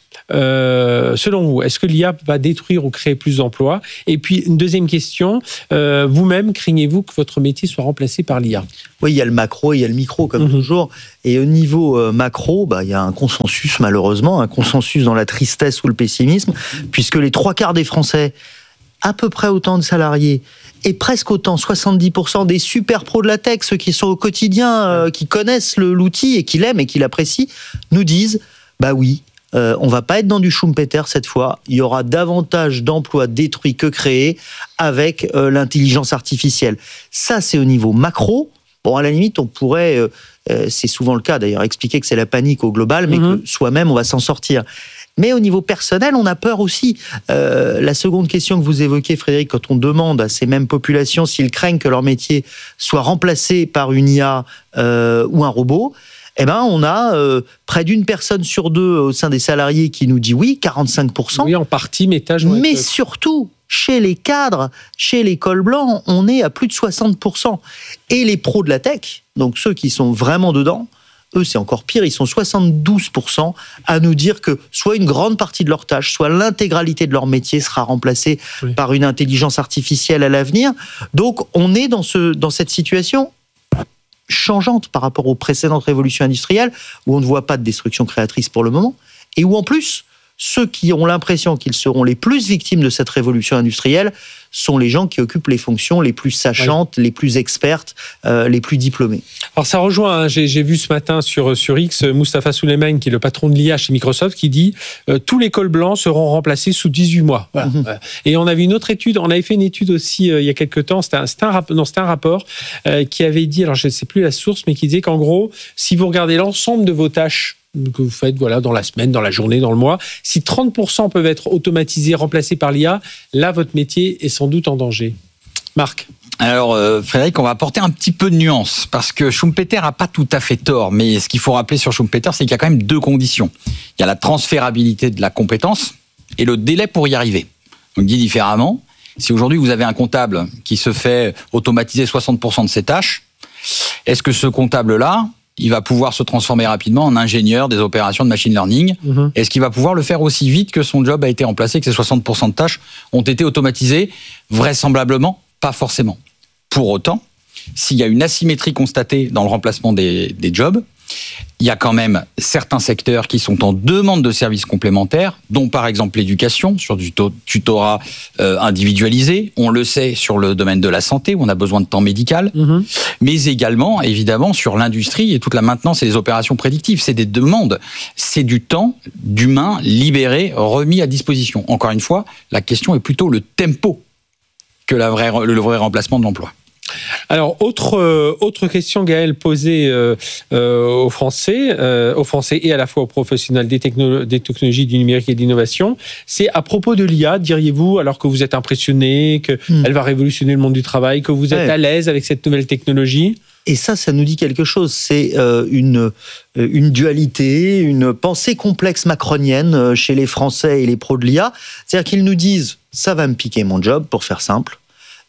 Euh, selon vous, est-ce que l'I A va détruire ou créer plus d'emplois ? Et puis, une deuxième question, euh, vous-même, craignez-vous que votre métier soit remplacé par l'I A ? Oui, il y a le macro et il y a le micro, comme mmh. toujours. Et au niveau euh, macro, bah, il y a un consensus, malheureusement, un consensus dans la tristesse ou le pessimisme, puisque les trois quarts des Français, à peu près autant de salariés, et presque autant, soixante-dix pour cent des super pros de la tech, ceux qui sont au quotidien, euh, qui connaissent le, l'outil et qui l'aiment et qui l'apprécient, nous disent, bah oui, Euh, on va pas être dans du Schumpeter cette fois. Il y aura davantage d'emplois détruits que créés avec euh, l'intelligence artificielle. Ça, c'est au niveau macro. Bon, à la limite, on pourrait, euh, euh, c'est souvent le cas d'ailleurs, expliquer que c'est la panique au global, mais mm-hmm. que soi-même, on va s'en sortir. Mais au niveau personnel, on a peur aussi. Euh, la seconde question que vous évoquez, Frédéric, quand on demande à ces mêmes populations s'ils craignent que leur métier soit remplacé par une I A euh, ou un robot, eh ben, on a euh, près d'une personne sur deux au sein des salariés qui nous dit oui, quarante-cinq pour cent. Oui, en partie, mais tâche. Mais être... surtout, chez les cadres, chez les cols blancs, on est à plus de soixante pour cent. Et les pros de la tech, donc ceux qui sont vraiment dedans, eux, c'est encore pire, ils sont soixante-douze pour cent à nous dire que soit une grande partie de leur tâche, soit l'intégralité de leur métier sera remplacée oui. par une intelligence artificielle à l'avenir. Donc, on est dans, ce, dans cette situation changeante par rapport aux précédentes révolutions industrielles, où on ne voit pas de destruction créatrice pour le moment, et où en plus, ceux qui ont l'impression qu'ils seront les plus victimes de cette révolution industrielle sont les gens qui occupent les fonctions les plus sachantes, oui. les plus expertes, euh, les plus diplômées. Alors ça rejoint, hein, j'ai, j'ai vu ce matin sur, sur X, Mustapha Souleyman, qui est le patron de l'I A chez Microsoft, qui dit euh, tous les cols blancs seront remplacés sous dix-huit mois. Voilà. Mm-hmm. Et on avait une autre étude, on avait fait une étude aussi euh, il y a quelques temps, c'était un, c'était un, rap- non, c'était un rapport euh, qui avait dit, alors je ne sais plus la source, mais qui disait qu'en gros, si vous regardez l'ensemble de vos tâches que vous faites voilà, dans la semaine, dans la journée, dans le mois, si trente pour cent peuvent être automatisés, remplacés par l'I A, là, votre métier est sans doute en danger. Marc ? Alors, euh, Frédéric, on va apporter un petit peu de nuance, parce que Schumpeter n'a pas tout à fait tort, mais ce qu'il faut rappeler sur Schumpeter, c'est qu'il y a quand même deux conditions. Il y a la transférabilité de la compétence et le délai pour y arriver. Donc, dit différemment, si aujourd'hui vous avez un comptable qui se fait automatiser soixante pour cent de ses tâches, est-ce que ce comptable-là, il va pouvoir se transformer rapidement en ingénieur des opérations de machine learning. Mmh. Est-ce qu'il va pouvoir le faire aussi vite que son job a été remplacé, que ces soixante pour cent de tâches ont été automatisées ? Vraisemblablement, pas forcément. Pour autant, s'il y a une asymétrie constatée dans le remplacement des, des jobs, il y a quand même certains secteurs qui sont en demande de services complémentaires, dont par exemple l'éducation, sur du tutorat euh, individualisé. On le sait sur le domaine de la santé, où on a besoin de temps médical. Mmh. Mais également, évidemment, sur l'industrie et toute la maintenance et les opérations prédictives. C'est des demandes. C'est du temps d'humain libéré, remis à disposition. Encore une fois, la question est plutôt le tempo que la vraie, le vrai remplacement de l'emploi. Alors, autre, euh, autre question, Gaël, posée euh, euh, aux Français, euh, aux Français et à la fois aux professionnels des, techno- des technologies du numérique et de l'innovation, c'est à propos de l'I A, diriez-vous, alors que vous êtes impressionné, qu'elle mmh. va révolutionner le monde du travail, que vous êtes ouais. à l'aise avec cette nouvelle technologie ? Et ça, ça nous dit quelque chose. C'est euh, une, une dualité, une pensée complexe macronienne chez les Français et les pros de l'I A. C'est-à-dire qu'ils nous disent « ça va me piquer mon job », pour faire simple.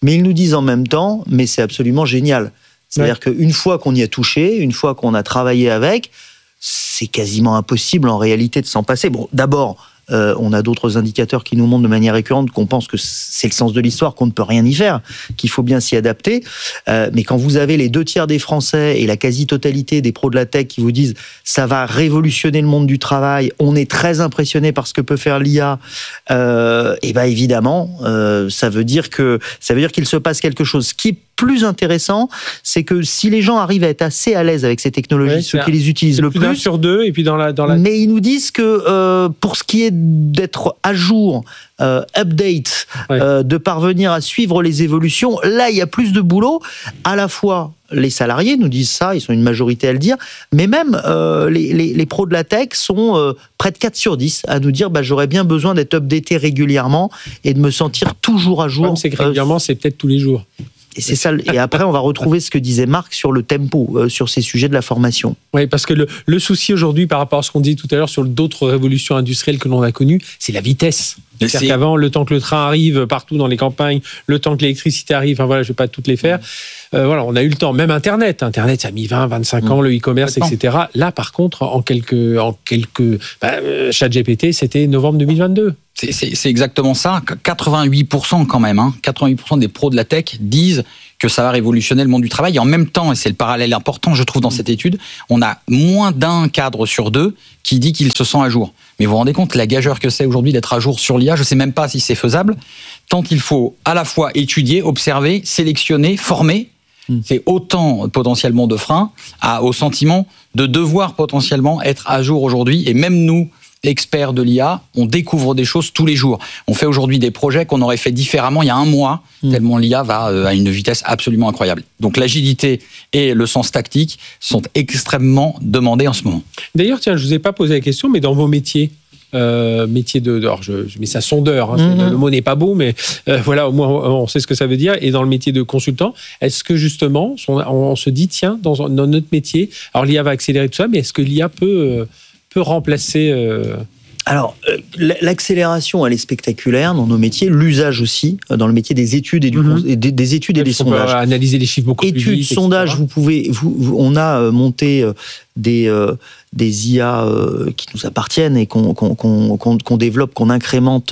Mais ils nous disent en même temps, mais c'est absolument génial. C'est-à-dire ouais. qu'une fois qu'on y a touché, une fois qu'on a travaillé avec, c'est quasiment impossible en réalité de s'en passer. Bon, d'abord, euh, on a d'autres indicateurs qui nous montrent de manière récurrente qu'on pense que c'est le sens de l'histoire, qu'on ne peut rien y faire, qu'il faut bien s'y adapter. Euh, mais quand vous avez les deux tiers des Français et la quasi-totalité des pros de la tech qui vous disent ça va révolutionner le monde du travail, on est très impressionné par ce que peut faire l'I A, euh, et ben évidemment, euh, ça veut dire que ça veut dire qu'il se passe quelque chose. Ce qui est plus intéressant, c'est que si les gens arrivent à être assez à l'aise avec ces technologies, ouais, ceux qui les utilisent le plus, plus d'un sur deux, et puis dans la, dans la... mais ils nous disent que euh, pour ce qui est d'être à jour, euh, update, ouais. euh, de parvenir à suivre les évolutions, là il y a plus de boulot. À la fois les salariés nous disent ça, ils sont une majorité à le dire, mais même euh, les, les, les pros de la tech sont euh, près de quatre sur dix à nous dire bah, j'aurais bien besoin d'être updaté régulièrement et de me sentir toujours à jour. Même c'est que régulièrement, euh, c'est peut-être tous les jours. Et c'est ça. Et après, on va retrouver ce que disait Marc sur le tempo, euh, sur ces sujets de la formation. Oui, parce que le, le souci aujourd'hui, par rapport à ce qu'on disait tout à l'heure sur d'autres révolutions industrielles que l'on a connues, c'est la vitesse. Et C'est-à-dire c'est... qu'avant, le temps que le train arrive partout dans les campagnes, le temps que l'électricité arrive, enfin voilà, je ne vais pas toutes les faire. Euh, voilà, on a eu le temps. Même Internet, Internet, ça a mis vingt, vingt-cinq ans, mmh. le e-commerce, et cetera. Là, par contre, en quelques, en quelques, bah, ChatGPT, c'était novembre deux mille vingt-deux. C'est, c'est, c'est exactement ça. quatre-vingt-huit pour cent quand même, hein, quatre-vingt-huit pour cent des pros de la tech disent que ça va révolutionner le monde du travail. Et en même temps, et c'est le parallèle important, je trouve, dans cette étude, on a moins d'un cadre sur deux qui dit qu'il se sent à jour. Mais vous vous rendez compte, la gageure que c'est aujourd'hui d'être à jour sur l'I A, je ne sais même pas si c'est faisable, tant qu'il faut à la fois étudier, observer, sélectionner, former. Mmh. C'est autant potentiellement de freins à, au sentiment de devoir potentiellement être à jour aujourd'hui. Et même nous, experts de l'I A, on découvre des choses tous les jours. On fait aujourd'hui des projets qu'on aurait fait différemment il y a un mois, mmh. tellement l'I A va euh, à une vitesse absolument incroyable. Donc l'agilité et le sens tactique sont extrêmement demandés en ce moment. D'ailleurs, tiens, je ne vous ai pas posé la question, mais dans vos métiers, Euh, métier de, alors je, je mets ça sondeur, hein, mmh. le mot n'est pas beau, mais euh, voilà, au moins on sait ce que ça veut dire. Et dans le métier de consultant, est-ce que justement, on, on se dit, tiens, dans, dans notre métier, alors l'I A va accélérer tout ça, mais est-ce que l'I A peut, euh, peut remplacer euh... Alors, euh, l'accélération, elle est spectaculaire dans nos métiers, l'usage aussi, dans le métier des études et, du, mmh. des, des études et des on sondages. Peut analyser les chiffres beaucoup études, plus vite. Études, sondages, vous pouvez, vous, vous, on a monté euh, des, euh, des I A euh, qui nous appartiennent et qu'on, qu'on, qu'on, qu'on, qu'on développe, qu'on incrémente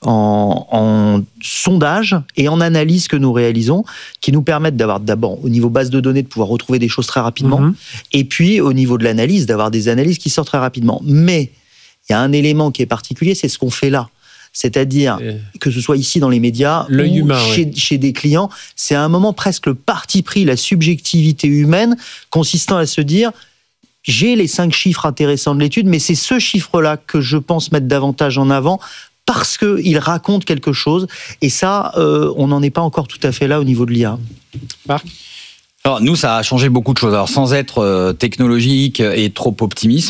en, en sondage et en analyse que nous réalisons, qui nous permettent d'avoir d'abord, au niveau base de données, de pouvoir retrouver des choses très rapidement, mmh. et puis au niveau de l'analyse, d'avoir des analyses qui sortent très rapidement. Mais il y a un élément qui est particulier, c'est ce qu'on fait là. C'est-à-dire, que ce soit ici dans les médias L'œil ou humain, chez, ouais. chez des clients, c'est à un moment presque le parti pris, la subjectivité humaine, consistant à se dire, j'ai les cinq chiffres intéressants de l'étude, mais c'est ce chiffre-là que je pense mettre davantage en avant, parce qu'il raconte quelque chose. Et ça, euh, on n'en est pas encore tout à fait là au niveau de l'I A. Marc ? Alors, nous, ça a changé beaucoup de choses. Alors, sans être euh, technologique et trop optimiste,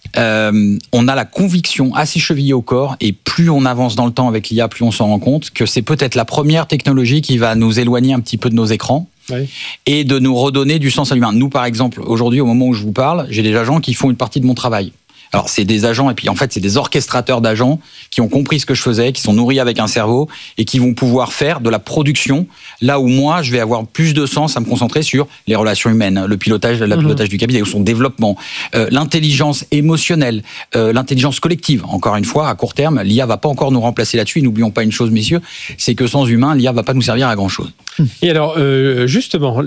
Euh, on a la conviction assez chevillée au corps, et plus on avance dans le temps avec l'I A, plus on s'en rend compte que c'est peut-être la première technologie qui va nous éloigner un petit peu de nos écrans, oui. et de nous redonner du sens à l'humain. Nous, par exemple, aujourd'hui, au moment où je vous parle, j'ai des agents qui font une partie de mon travail. Alors, c'est des agents, et puis en fait, c'est des orchestrateurs d'agents qui ont compris ce que je faisais, qui sont nourris avec un cerveau, et qui vont pouvoir faire de la production, là où moi, je vais avoir plus de sens à me concentrer sur les relations humaines, le pilotage, la pilotage mmh. du cabinet, ou son développement, euh, l'intelligence émotionnelle, euh, l'intelligence collective. Encore une fois, à court terme, l'I A va pas encore nous remplacer là-dessus. Et n'oublions pas une chose, messieurs, c'est que sans humain, l'I A va pas nous servir à grand-chose. Et alors, euh, justement,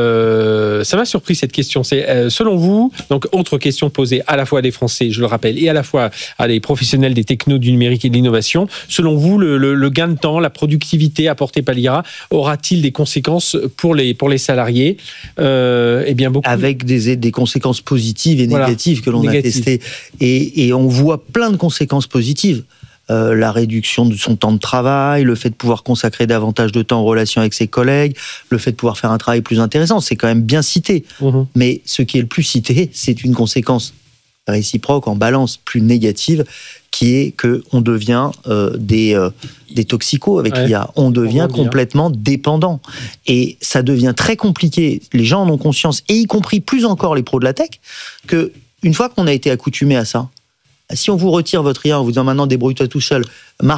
le... ça m'a surpris cette question. C'est, euh, selon vous, donc autre question posée à la fois à des Français, je le rappelle, et à la fois à des professionnels des technos, du numérique et de l'innovation, selon vous, le, le, le gain de temps, la productivité apportée par l'I A aura-t-il des conséquences pour les, pour les salariés ? euh, Eh bien, beaucoup. Avec des, des conséquences positives et négatives voilà, que l'on négative. a testées. Et, et on voit plein de conséquences positives. Euh, la réduction de son temps de travail, le fait de pouvoir consacrer davantage de temps en relation avec ses collègues, le fait de pouvoir faire un travail plus intéressant, c'est quand même bien cité. Mmh. Mais ce qui est le plus cité, c'est une conséquence réciproque en balance plus négative, qui est qu'on devient euh, des, euh, des toxicos avec ouais. l'I A. On devient on complètement dépendant. Et ça devient très compliqué. Les gens en ont conscience, et y compris plus encore les pros de la tech, qu'une fois qu'on a été accoutumé à ça, si on vous retire votre I A en vous disant maintenant débrouille-toi tout seul, Marc,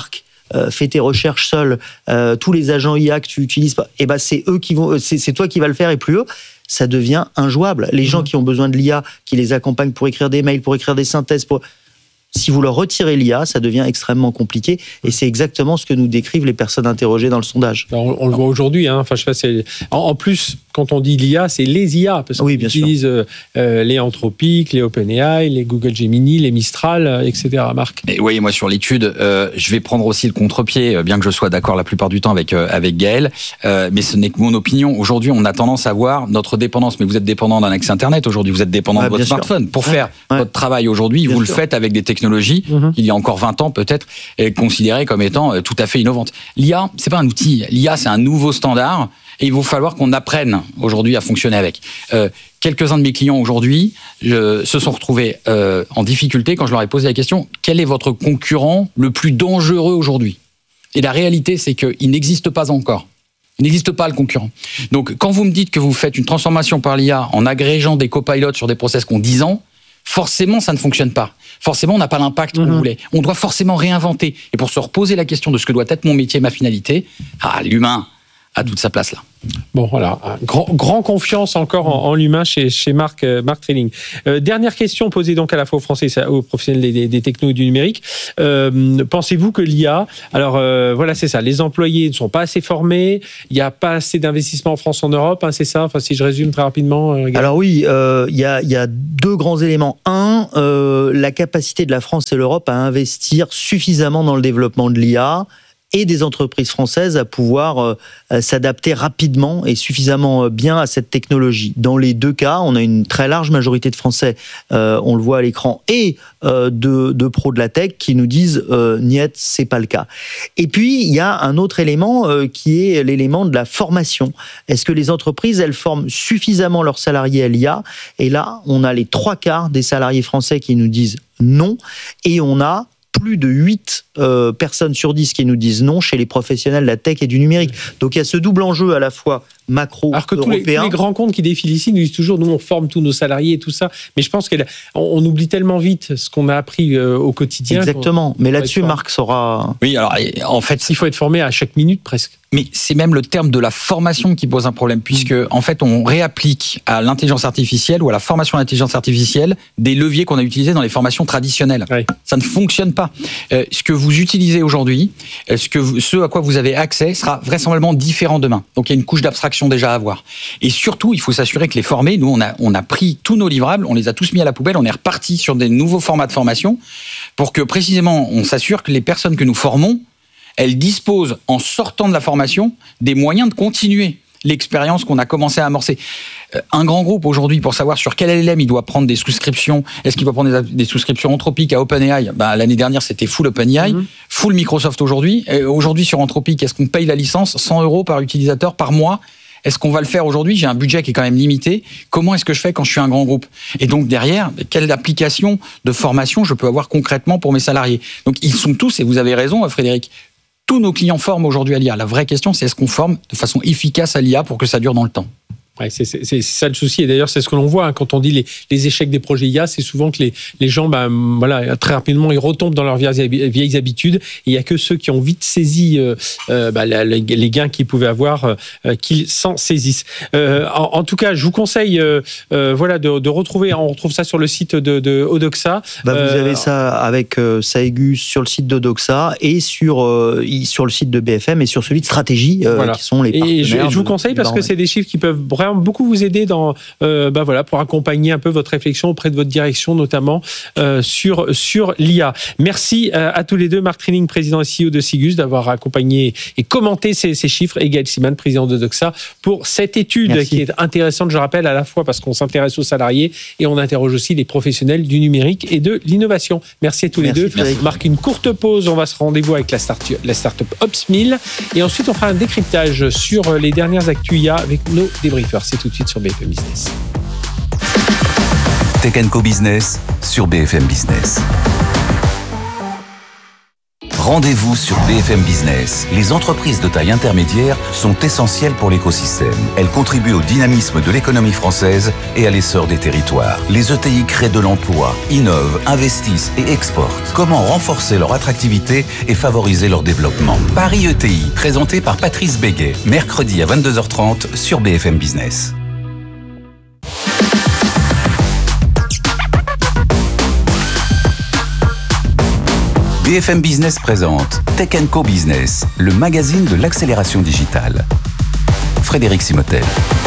euh, fais tes recherches seul, euh, tous les agents I A que tu utilises pas, et ben c'est eux qui vont, c'est, c'est toi qui vas le faire et plus eux. Ça devient injouable. Les mmh. gens qui ont besoin de l'I A, qui les accompagnent pour écrire des mails, pour écrire des synthèses, pour... si vous leur retirez l'I A, ça devient extrêmement compliqué. Et c'est exactement ce que nous décrivent les personnes interrogées dans le sondage. Alors, on le voit aujourd'hui. Hein. Enfin, je sais pas, c'est... En, en plus, quand on dit l'I A, c'est les I A. Parce qu'on oui, utilise euh, les Anthropic, les OpenAI, les Google Gemini, les Mistral, euh, et cetera. Marc. Et oui, moi, sur l'étude, euh, je vais prendre aussi le contre-pied, bien que je sois d'accord la plupart du temps avec, euh, avec Gaël. Euh, mais ce n'est que mon opinion. Aujourd'hui, on a tendance à voir notre dépendance. Mais vous êtes dépendant d'un accès Internet aujourd'hui. Vous êtes dépendant ouais, de votre smartphone. Sûr. Pour ouais, faire ouais. votre travail aujourd'hui, bien vous sûr. le faites avec des technologies mmh. il y a encore vingt ans peut-être, considérées comme étant tout à fait innovantes. L'I A, c'est pas un outil. L'I A, c'est un nouveau standard et il va falloir qu'on apprenne aujourd'hui à fonctionner avec. Euh, quelques-uns de mes clients aujourd'hui je, se sont retrouvés euh, en difficulté quand je leur ai posé la question « Quel est votre concurrent le plus dangereux aujourd'hui ?» Et la réalité, c'est qu'il n'existe pas encore. Il n'existe pas le concurrent. Donc, quand vous me dites que vous faites une transformation par l'I A en agrégeant des copilotes sur des process qui ont dix ans, forcément, ça ne fonctionne pas. Forcément, on n'a pas l'impact qu'on mmh. voulait. On doit forcément réinventer. Et pour se reposer la question de ce que doit être mon métier, ma finalité, ah, l'humain a toute sa place là. Bon, voilà, grand, grand confiance encore en, en l'humain chez, chez Marc, euh, Marc Trilling. Euh, dernière question posée donc à la fois aux Français et aux professionnels des, des technos et du numérique. Euh, pensez-vous que l'I A, alors euh, voilà, c'est ça, les employés ne sont pas assez formés, il n'y a pas assez d'investissement en France, en Europe, hein, c'est ça, enfin, si je résume très rapidement. Euh, alors oui, il euh, y, a, y a deux grands éléments. Un, euh, la capacité de la France et l'Europe à investir suffisamment dans le développement de l'I A, et des entreprises françaises à pouvoir euh, s'adapter rapidement et suffisamment bien à cette technologie. Dans les deux cas, on a une très large majorité de Français, euh, on le voit à l'écran, et euh, de, de pros de la tech qui nous disent euh, « niet, c'est pas le cas ». Et puis, il y a un autre élément euh, qui est l'élément de la formation. Est-ce que les entreprises, elles forment suffisamment leurs salariés à l'I A ? Et là, on a les trois quarts des salariés français qui nous disent non, et on a plus de huit euh, personnes sur dix qui nous disent non chez les professionnels de la tech et du numérique. Donc il y a ce double enjeu à la fois macro Alors que tous européen. les, tous les grands comptes qui défilent ici nous disent toujours nous on forme tous nos salariés et tout ça. Mais je pense qu'on on oublie tellement vite ce qu'on a appris euh, au quotidien. Exactement. Mais là-dessus, Marc saura. Oui, alors en fait, il faut être formé à chaque minute presque. Mais c'est même le terme de la formation qui pose un problème, puisque en fait on réapplique à l'intelligence artificielle ou à la formation à l'intelligence artificielle des leviers qu'on a utilisés dans les formations traditionnelles. Oui. Ça ne fonctionne pas. Euh, ce que vous utilisez aujourd'hui, ce, que vous, ce à quoi vous avez accès sera vraisemblablement différent demain. Donc il y a une couche d'abstraction déjà à avoir. Et surtout, il faut s'assurer que les formés, nous on a, on a pris tous nos livrables, on les a tous mis à la poubelle, on est reparti sur des nouveaux formats de formation pour que précisément on s'assure que les personnes que nous formons, elles disposent, en sortant de la formation, des moyens de continuer l'expérience qu'on a commencé à amorcer. Un grand groupe aujourd'hui, pour savoir sur quel L L M il doit prendre des souscriptions, est-ce qu'il doit prendre des, des souscriptions Anthropic à OpenAI ? Ben, l'année dernière, c'était full OpenAI, mmh. full Microsoft aujourd'hui. Et aujourd'hui, sur Anthropic, est-ce qu'on paye la licence cent euros par utilisateur par mois ? Est-ce qu'on va le faire aujourd'hui ? J'ai un budget qui est quand même limité. Comment est-ce que je fais quand je suis un grand groupe ? Et donc derrière, quelle application de formation je peux avoir concrètement pour mes salariés ? Donc ils sont tous, et vous avez raison Frédéric, tous nos clients forment aujourd'hui à l'I A. La vraie question, c'est est-ce qu'on forme de façon efficace à l'I A pour que ça dure dans le temps ? Ouais, c'est, c'est, c'est ça le souci. Et d'ailleurs, c'est ce que l'on voit hein, quand on dit les, les échecs des projets I A, c'est souvent que les, les gens, bah, voilà, très rapidement, ils retombent dans leurs vieilles, vieilles habitudes. Et il n'y a que ceux qui ont vite saisi euh, euh, bah, la, les gains qu'ils pouvaient avoir, euh, qu'ils s'en saisissent. Euh, en, en tout cas, je vous conseille, euh, euh, voilà, de, de retrouver. On retrouve ça sur le site de, de Odoxa. Bah, vous euh, avez ça avec euh, Saegus sur le site d'Odoxa et sur euh, sur le site de B F M et sur celui de Stratégie, euh, voilà. qui sont les partenaires. Et je, je vous conseille de, parce que c'est des chiffres qui peuvent vraiment beaucoup vous aider dans, euh, bah voilà, pour accompagner un peu votre réflexion auprès de votre direction, notamment euh, sur, sur l'I A. Merci euh, à tous les deux, Marc Trilling, président et C E O de Sigus, d'avoir accompagné et commenté ces, ces chiffres, et Gaël Siman, président de Doxa, pour cette étude Merci. Qui est intéressante, je rappelle, à la fois parce qu'on s'intéresse aux salariés et on interroge aussi les professionnels du numérique et de l'innovation. Merci à tous Merci, les deux. Frédéric. On marque une courte pause, on va se rendez-vous avec la, start- la Startup Ops mille et ensuite on fera un décryptage sur les dernières actus I A avec nos débriefers. C'est tout de suite sur B F M Business. Tech and Co Business sur B F M Business. Rendez-vous sur B F M Business. Les entreprises de taille intermédiaire sont essentielles pour l'écosystème. Elles contribuent au dynamisme de l'économie française et à l'essor des territoires. Les E T I créent de l'emploi, innovent, investissent et exportent. Comment renforcer leur attractivité et favoriser leur développement? Paris E T I, présenté par Patrice Béguet, mercredi à vingt-deux heures trente sur B F M Business. B F M Business présente Tech and Co Business, le magazine de l'accélération digitale. Frédéric Simotel.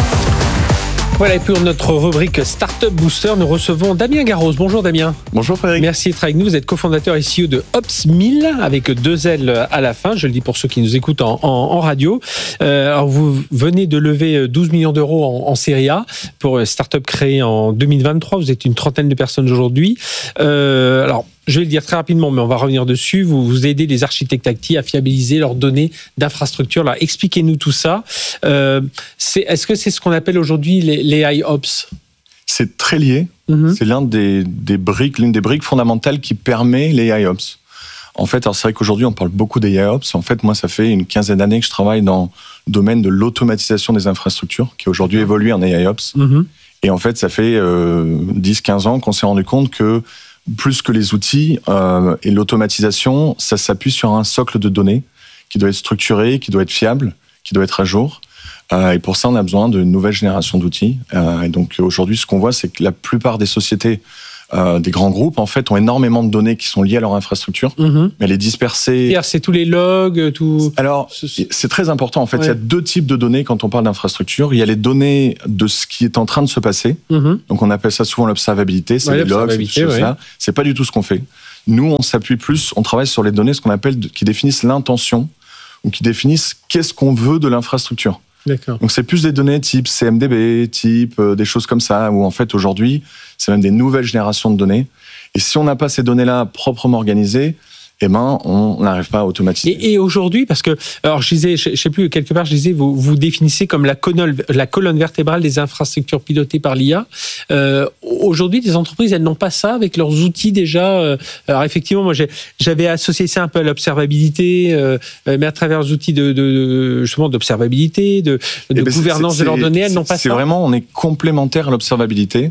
Voilà, et pour notre rubrique Startup Booster, nous recevons Damien Garros. Bonjour Damien. Bonjour Frédéric. Merci d'être avec nous. Vous êtes cofondateur et C E O de Ops mille, avec deux L à la fin. Je le dis pour ceux qui nous écoutent en, en, en radio. Euh, alors vous venez de lever douze millions d'euros en, en série A pour une startup créée en deux mille vingt-trois. Vous êtes une trentaine de personnes aujourd'hui. Euh, alors, je vais le dire très rapidement, mais on va revenir dessus. Vous, vous aidez les architectes I T à fiabiliser leurs données d'infrastructure. Alors, expliquez-nous tout ça. Euh, c'est, est-ce que c'est ce qu'on appelle aujourd'hui les, les A I Ops ? C'est très lié. Mm-hmm. C'est l'un des, des briques, l'une des briques fondamentales qui permet les A I Ops. En fait, alors c'est vrai qu'aujourd'hui, on parle beaucoup des A I Ops. En fait, moi, ça fait une quinzaine d'années que je travaille dans le domaine de l'automatisation des infrastructures, qui aujourd'hui évolue en A I Ops. Mm-hmm. Et en fait, ça fait euh, dix quinze ans qu'on s'est rendu compte que plus que les outils euh, et l'automatisation, ça s'appuie sur un socle de données qui doit être structuré, qui doit être fiable, qui doit être à jour. Euh, et pour ça, on a besoin d'une nouvelle génération d'outils. Euh, et donc aujourd'hui, ce qu'on voit, c'est que la plupart des sociétés, euh, des grands groupes, en fait, ont énormément de données qui sont liées à leur infrastructure, mmh. mais les disperser... C'est-à-dire, c'est tous les logs, tout... Alors, c'est très important. En fait, ouais. Il y a deux types de données quand on parle d'infrastructure. Il y a les données de ce qui est en train de se passer. Mmh. Donc, on appelle ça souvent l'observabilité. C'est ouais, les logs, c'est ces choses-là. Ouais. C'est pas du tout ce qu'on fait. Nous, on s'appuie plus, on travaille sur les données, ce qu'on appelle, qui définissent l'intention, ou qui définissent qu'est-ce qu'on veut de l'infrastructure. D'accord. Donc c'est plus des données type C M D B, type euh, des choses comme ça, où en fait aujourd'hui, c'est même des nouvelles générations de données. Et si on n'a pas ces données-là proprement organisées, eh ben, on n'arrive pas à automatiser. Et, et aujourd'hui, parce que, alors je disais, je, je sais plus, quelque part, je disais, vous, vous définissez comme la colonne, la colonne vertébrale des infrastructures pilotées par l'I A. Euh, aujourd'hui, les entreprises, elles n'ont pas ça avec leurs outils déjà. Alors effectivement, moi, j'ai, j'avais associé ça un peu à l'observabilité, euh, mais à travers les outils de, de justement d'observabilité, de, de ben gouvernance c'est, c'est, de leurs données, elles n'ont pas c'est ça. C'est vraiment, on est complémentaire à l'observabilité.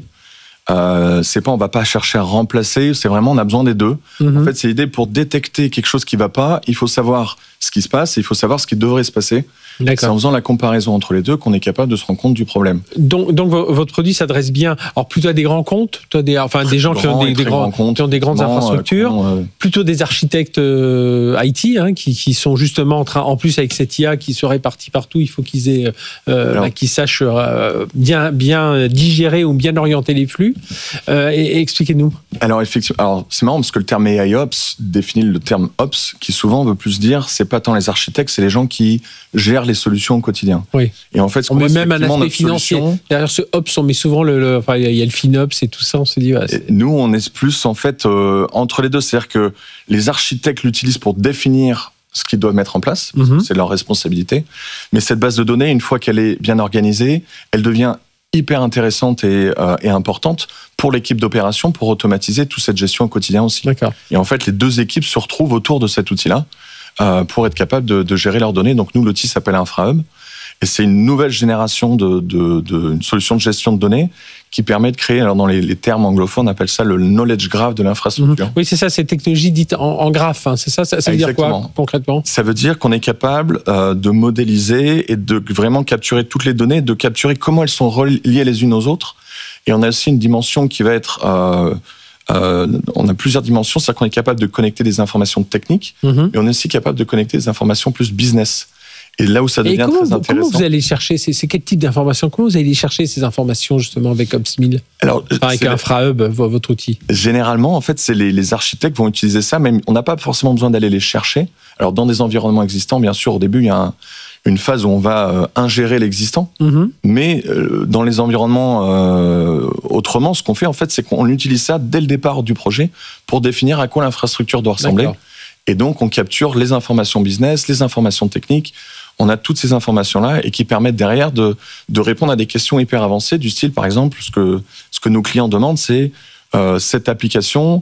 Euh, c'est pas, on va pas chercher à remplacer, c'est vraiment, on a besoin des deux. Mm-hmm. En fait, c'est l'idée pour détecter quelque chose qui va pas, il faut savoir ce qui se passe et il faut savoir ce qui devrait se passer. D'accord. C'est en faisant la comparaison entre les deux qu'on est capable de se rendre compte du problème. Donc, donc votre produit s'adresse bien, alors plutôt à des grands comptes, plutôt à des, enfin des gens qui ont des, des, grands, comptes, qui ont des grandes infrastructures, euh, plutôt des architectes euh, I T hein, qui, qui sont justement en train, en plus avec cette I A qui se répartit partout, il faut qu'ils aient, euh, alors, bah, qu'ils sachent euh, bien, bien digérer ou bien orienter les flux. Euh, et, et expliquez-nous. Alors effectivement, alors c'est marrant parce que le terme A I Ops définit le terme Ops qui souvent veut plus dire, c'est pas tant les architectes, c'est les gens qui gèrent les solutions au quotidien. Oui. Et en fait, ce on met même un aspect financier. Solution, derrière ce Ops, on met souvent le, le enfin, il y a le FinOps et tout ça. On se dit. Ouais, nous, on est plus en fait euh, entre les deux, c'est-à-dire que les architectes l'utilisent pour définir ce qu'ils doivent mettre en place, parce mm-hmm. que c'est leur responsabilité. Mais cette base de données, une fois qu'elle est bien organisée, elle devient hyper intéressante et, euh, et importante pour l'équipe d'opération pour automatiser toute cette gestion au quotidien aussi. D'accord. Et en fait, les deux équipes se retrouvent autour de cet outil-là. Euh, pour être capable de, de gérer leurs données. Donc nous, l'outil s'appelle InfraHub et c'est une nouvelle génération de, de, de une solution de gestion de données qui permet de créer, alors dans les, les termes anglophones, on appelle ça le knowledge graph de l'infrastructure. Mmh. Oui, c'est ça, c'est technologie dite en, en graphe. Hein, c'est ça, ça, ça veut Exactement. dire quoi concrètement ? Ça veut dire qu'on est capable euh, de modéliser et de vraiment capturer toutes les données, de capturer comment elles sont reliées les unes aux autres. Et on a aussi une dimension qui va être... Euh, Euh, on a plusieurs dimensions, c'est-à-dire qu'on est capable de connecter des informations techniques, mmh. mais on est aussi capable de connecter des informations plus business. Et là où ça devient comment, très intéressant... Comment vous allez chercher, c'est, c'est quel type d'informations ? Comment vous allez chercher ces informations justement avec Ops mille ? Alors, avec InfraHub, votre outil. Généralement, en fait, c'est les, les architectes vont utiliser ça, mais on n'a pas forcément besoin d'aller les chercher. Alors, dans des environnements existants, bien sûr, au début, il y a un, une phase où on va euh, ingérer l'existant, mmh. mais euh, dans les environnements euh, autrement, ce qu'on fait, en fait, c'est qu'on utilise ça dès le départ du projet pour définir à quoi l'infrastructure doit ressembler. D'accord. Et donc, on capture les informations business, les informations techniques. On a toutes ces informations-là et qui permettent derrière de, de répondre à des questions hyper avancées du style, par exemple, ce que, ce que nos clients demandent, c'est euh, cette application,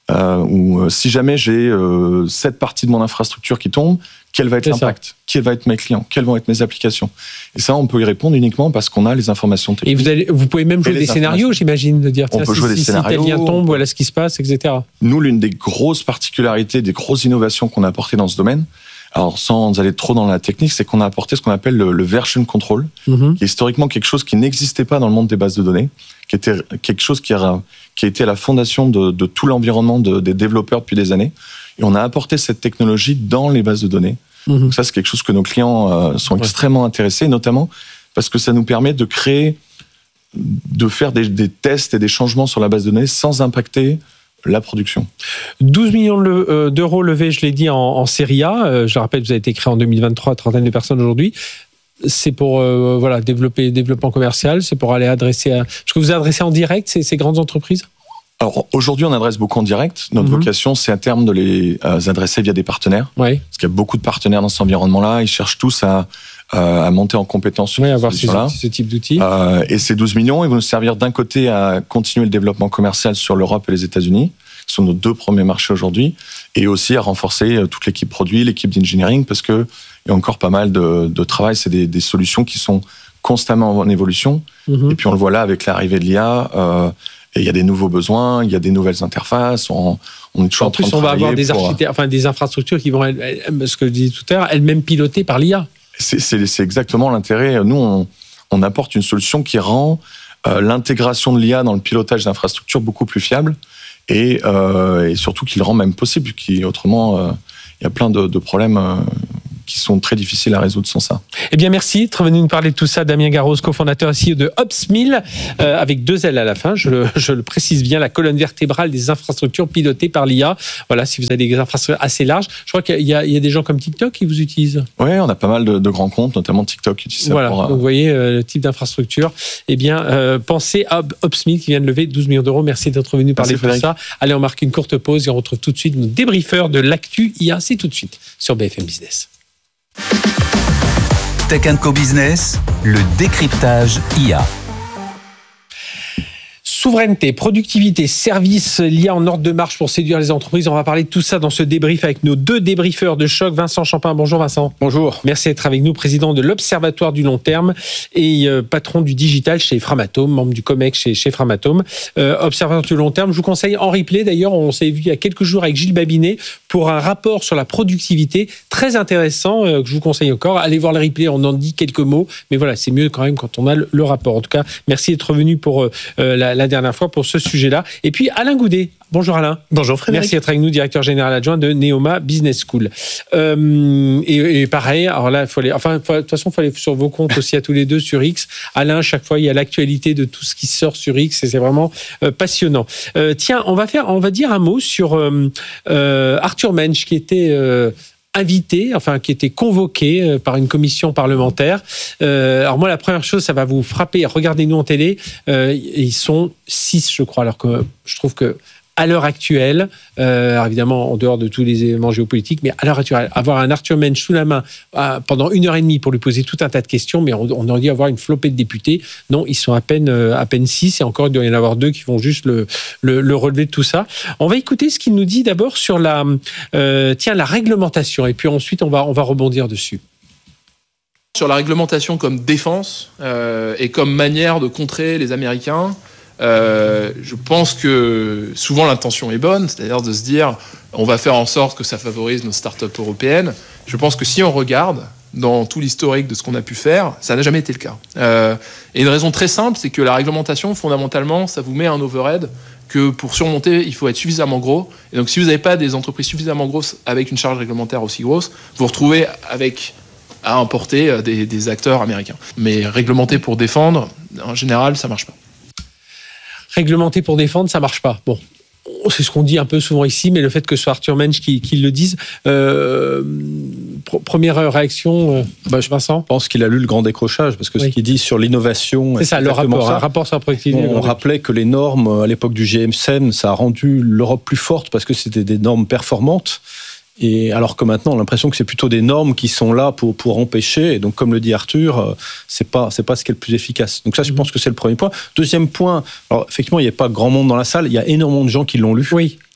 euh, où euh, si jamais j'ai euh, cette partie de mon infrastructure qui tombe, quel va être C'est l'impact? Ça. Quels vont être mes clients? Quelles vont être mes applications? Et ça, on peut y répondre uniquement parce qu'on a les informations techniques. Et vous, allez, vous pouvez même jouer des scénarios, j'imagine, de dire on tiens, peut si, jouer si, des si scénarios, tel lien tombe, voilà ce qui se passe, et cetera. Nous, l'une des grosses particularités, des grosses innovations qu'on a apportées dans ce domaine, alors sans aller trop dans la technique, c'est qu'on a apporté ce qu'on appelle le, le version control, mm-hmm. qui est historiquement quelque chose qui n'existait pas dans le monde des bases de données, qui était quelque chose qui a, qui a été à la fondation de, de tout l'environnement de, des développeurs depuis des années. Et on a apporté cette technologie dans les bases de données. Mm-hmm. Donc ça, c'est quelque chose que nos clients euh, sont ouais. extrêmement intéressés, notamment parce que ça nous permet de créer, de faire des, des tests et des changements sur la base de données sans impacter la production. douze millions d'euros levés, je l'ai dit, en, en série A. Je le rappelle, vous avez été créé en deux mille vingt-trois, trentaine de personnes aujourd'hui. C'est pour euh, voilà, développer développement commercial, c'est pour aller adresser... À... Est-ce que vous adressez en direct ces, ces grandes entreprises? Alors aujourd'hui, on adresse beaucoup en direct. Notre mm-hmm. vocation, c'est à terme de les euh, adresser via des partenaires. Oui. Parce qu'il y a beaucoup de partenaires dans cet environnement-là. Ils cherchent tous à, euh, à monter en compétence sur oui, ces avoir ces, là ce type d'outils. Euh, et ces douze millions, ils vont nous servir d'un côté à continuer le développement commercial sur l'Europe et les États-Unis, qui sont nos deux premiers marchés aujourd'hui, et aussi à renforcer toute l'équipe produit, l'équipe d'engineering, parce qu'il y a encore pas mal de, de travail. C'est des, des solutions qui sont constamment en évolution. Mm-hmm. Et puis on le voit là avec l'arrivée de l'I A. Euh, Et il y a des nouveaux besoins, il y a des nouvelles interfaces. On, on est toujours en, en train plus, de on va avoir des, pour... architectes, enfin, des infrastructures qui vont, ce que je disais tout à l'heure, elles-mêmes pilotées par l'I A. C'est, c'est, c'est exactement l'intérêt. Nous, on, on apporte une solution qui rend euh, l'intégration de l'I A dans le pilotage d'infrastructures beaucoup plus fiable et, euh, et surtout qui le rend même possible. Qui, autrement, euh, il y a plein de, de problèmes euh, qui sont très difficiles à résoudre sans ça. Eh bien, merci d'être venu nous parler de tout ça. Damien Garros, cofondateur et C E O de Opsmill, euh, avec deux L à la fin, je le, je le précise bien, la colonne vertébrale des infrastructures pilotées par l'I A. Voilà, si vous avez des infrastructures assez larges. Je crois qu'il y a, il y a des gens comme TikTok qui vous utilisent. Oui, on a pas mal de, de grands comptes, notamment TikTok qui utilise ça. Voilà, pour, donc vous voyez euh, le type d'infrastructure. Eh bien, euh, pensez à Opsmill qui vient de lever douze millions d'euros. Merci d'être venu parler de tout ça. Allez, on marque une courte pause et on retrouve tout de suite nos débriefeurs de l'actu I A. C'est tout de suite sur B F M Business. Tech and Co Business, le décryptage I A. Souveraineté, productivité, services, l'I A en ordre de marche pour séduire les entreprises. On va parler de tout ça dans ce débrief avec nos deux débriefeurs de choc. Vincent Champin, bonjour Vincent. Bonjour. Merci d'être avec nous, président de l'Observatoire du long terme et euh, patron du digital chez Framatome, membre du COMEX chez, chez Framatome. Euh, Observatoire du long terme, je vous conseille en replay. D'ailleurs, on s'est vu il y a quelques jours avec Gilles Babinet pour un rapport sur la productivité très intéressant euh, que je vous conseille encore. Allez voir le replay, on en dit quelques mots. Mais voilà, c'est mieux quand même quand on a le, le rapport. En tout cas, merci d'être venu pour euh, la, la dernière fois pour ce sujet-là. Et puis Alain Goudet. Bonjour Alain. Bonjour Frédéric. Merci d'être avec nous, directeur général adjoint de Neoma Business School. Euh, et, et pareil, alors là, il faut aller, enfin, de toute façon, il faut aller sur vos comptes aussi à tous les deux sur X. Alain, chaque fois, il y a l'actualité de tout ce qui sort sur X et c'est vraiment euh, passionnant. Euh, tiens, on va faire, on va dire un mot sur euh, euh, Arthur Mensch qui était euh, invité, enfin qui était convoqué par une commission parlementaire. Euh, alors moi, la première chose, ça va vous frapper. Regardez-nous en télé, euh, ils sont six, je crois. Alors que je trouve que à l'heure actuelle, euh, alors évidemment en dehors de tous les éléments géopolitiques, mais à l'heure actuelle, avoir un Arthur Mensch sous la main euh, pendant une heure et demie pour lui poser tout un tas de questions, mais on, on aurait dû avoir une flopée de députés. Non, ils sont à peine euh, à peine six, et encore il doit y en avoir deux qui vont juste le, le, le relever de tout ça. On va écouter ce qu'il nous dit d'abord sur la, euh, tiens, la réglementation, et puis ensuite on va on va rebondir dessus. Sur la réglementation comme défense euh, et comme manière de contrer les Américains. Euh, je pense que souvent l'intention est bonne, c'est-à-dire de se dire on va faire en sorte que ça favorise nos startups européennes. Je pense que si on regarde dans tout l'historique de ce qu'on a pu faire, ça n'a jamais été le cas. Euh, et une raison très simple, c'est que la réglementation, fondamentalement, ça vous met un overhead que pour surmonter, il faut être suffisamment gros. Et donc si vous n'avez pas des entreprises suffisamment grosses avec une charge réglementaire aussi grosse, vous vous retrouvez avec à importer des, des acteurs américains. Mais réglementer pour défendre, en général, ça ne marche pas. Réglementer pour défendre, ça marche pas. Bon, c'est ce qu'on dit un peu souvent ici, mais le fait que ce soit Arthur Mensch qui, qui le dise, euh, pr- première réaction, euh, bah, Vincent. Je pense qu'il a lu le grand décrochage, parce que oui. Ce qu'il dit sur l'innovation... C'est ça, le rapport, ça. Un rapport sur la productivité. On, on rappelait que les normes, à l'époque du G M S E N, ça a rendu l'Europe plus forte, parce que c'était des normes performantes. Et alors que maintenant, on a l'impression que c'est plutôt des normes qui sont là pour, pour empêcher. Et donc, comme le dit Arthur, c'est pas, c'est pas ce qui est le plus efficace. Donc ça, je pense que c'est le premier point. Deuxième point, alors effectivement, il n'y a pas grand monde dans la salle. Il y a énormément de gens qui l'ont lu. Oui.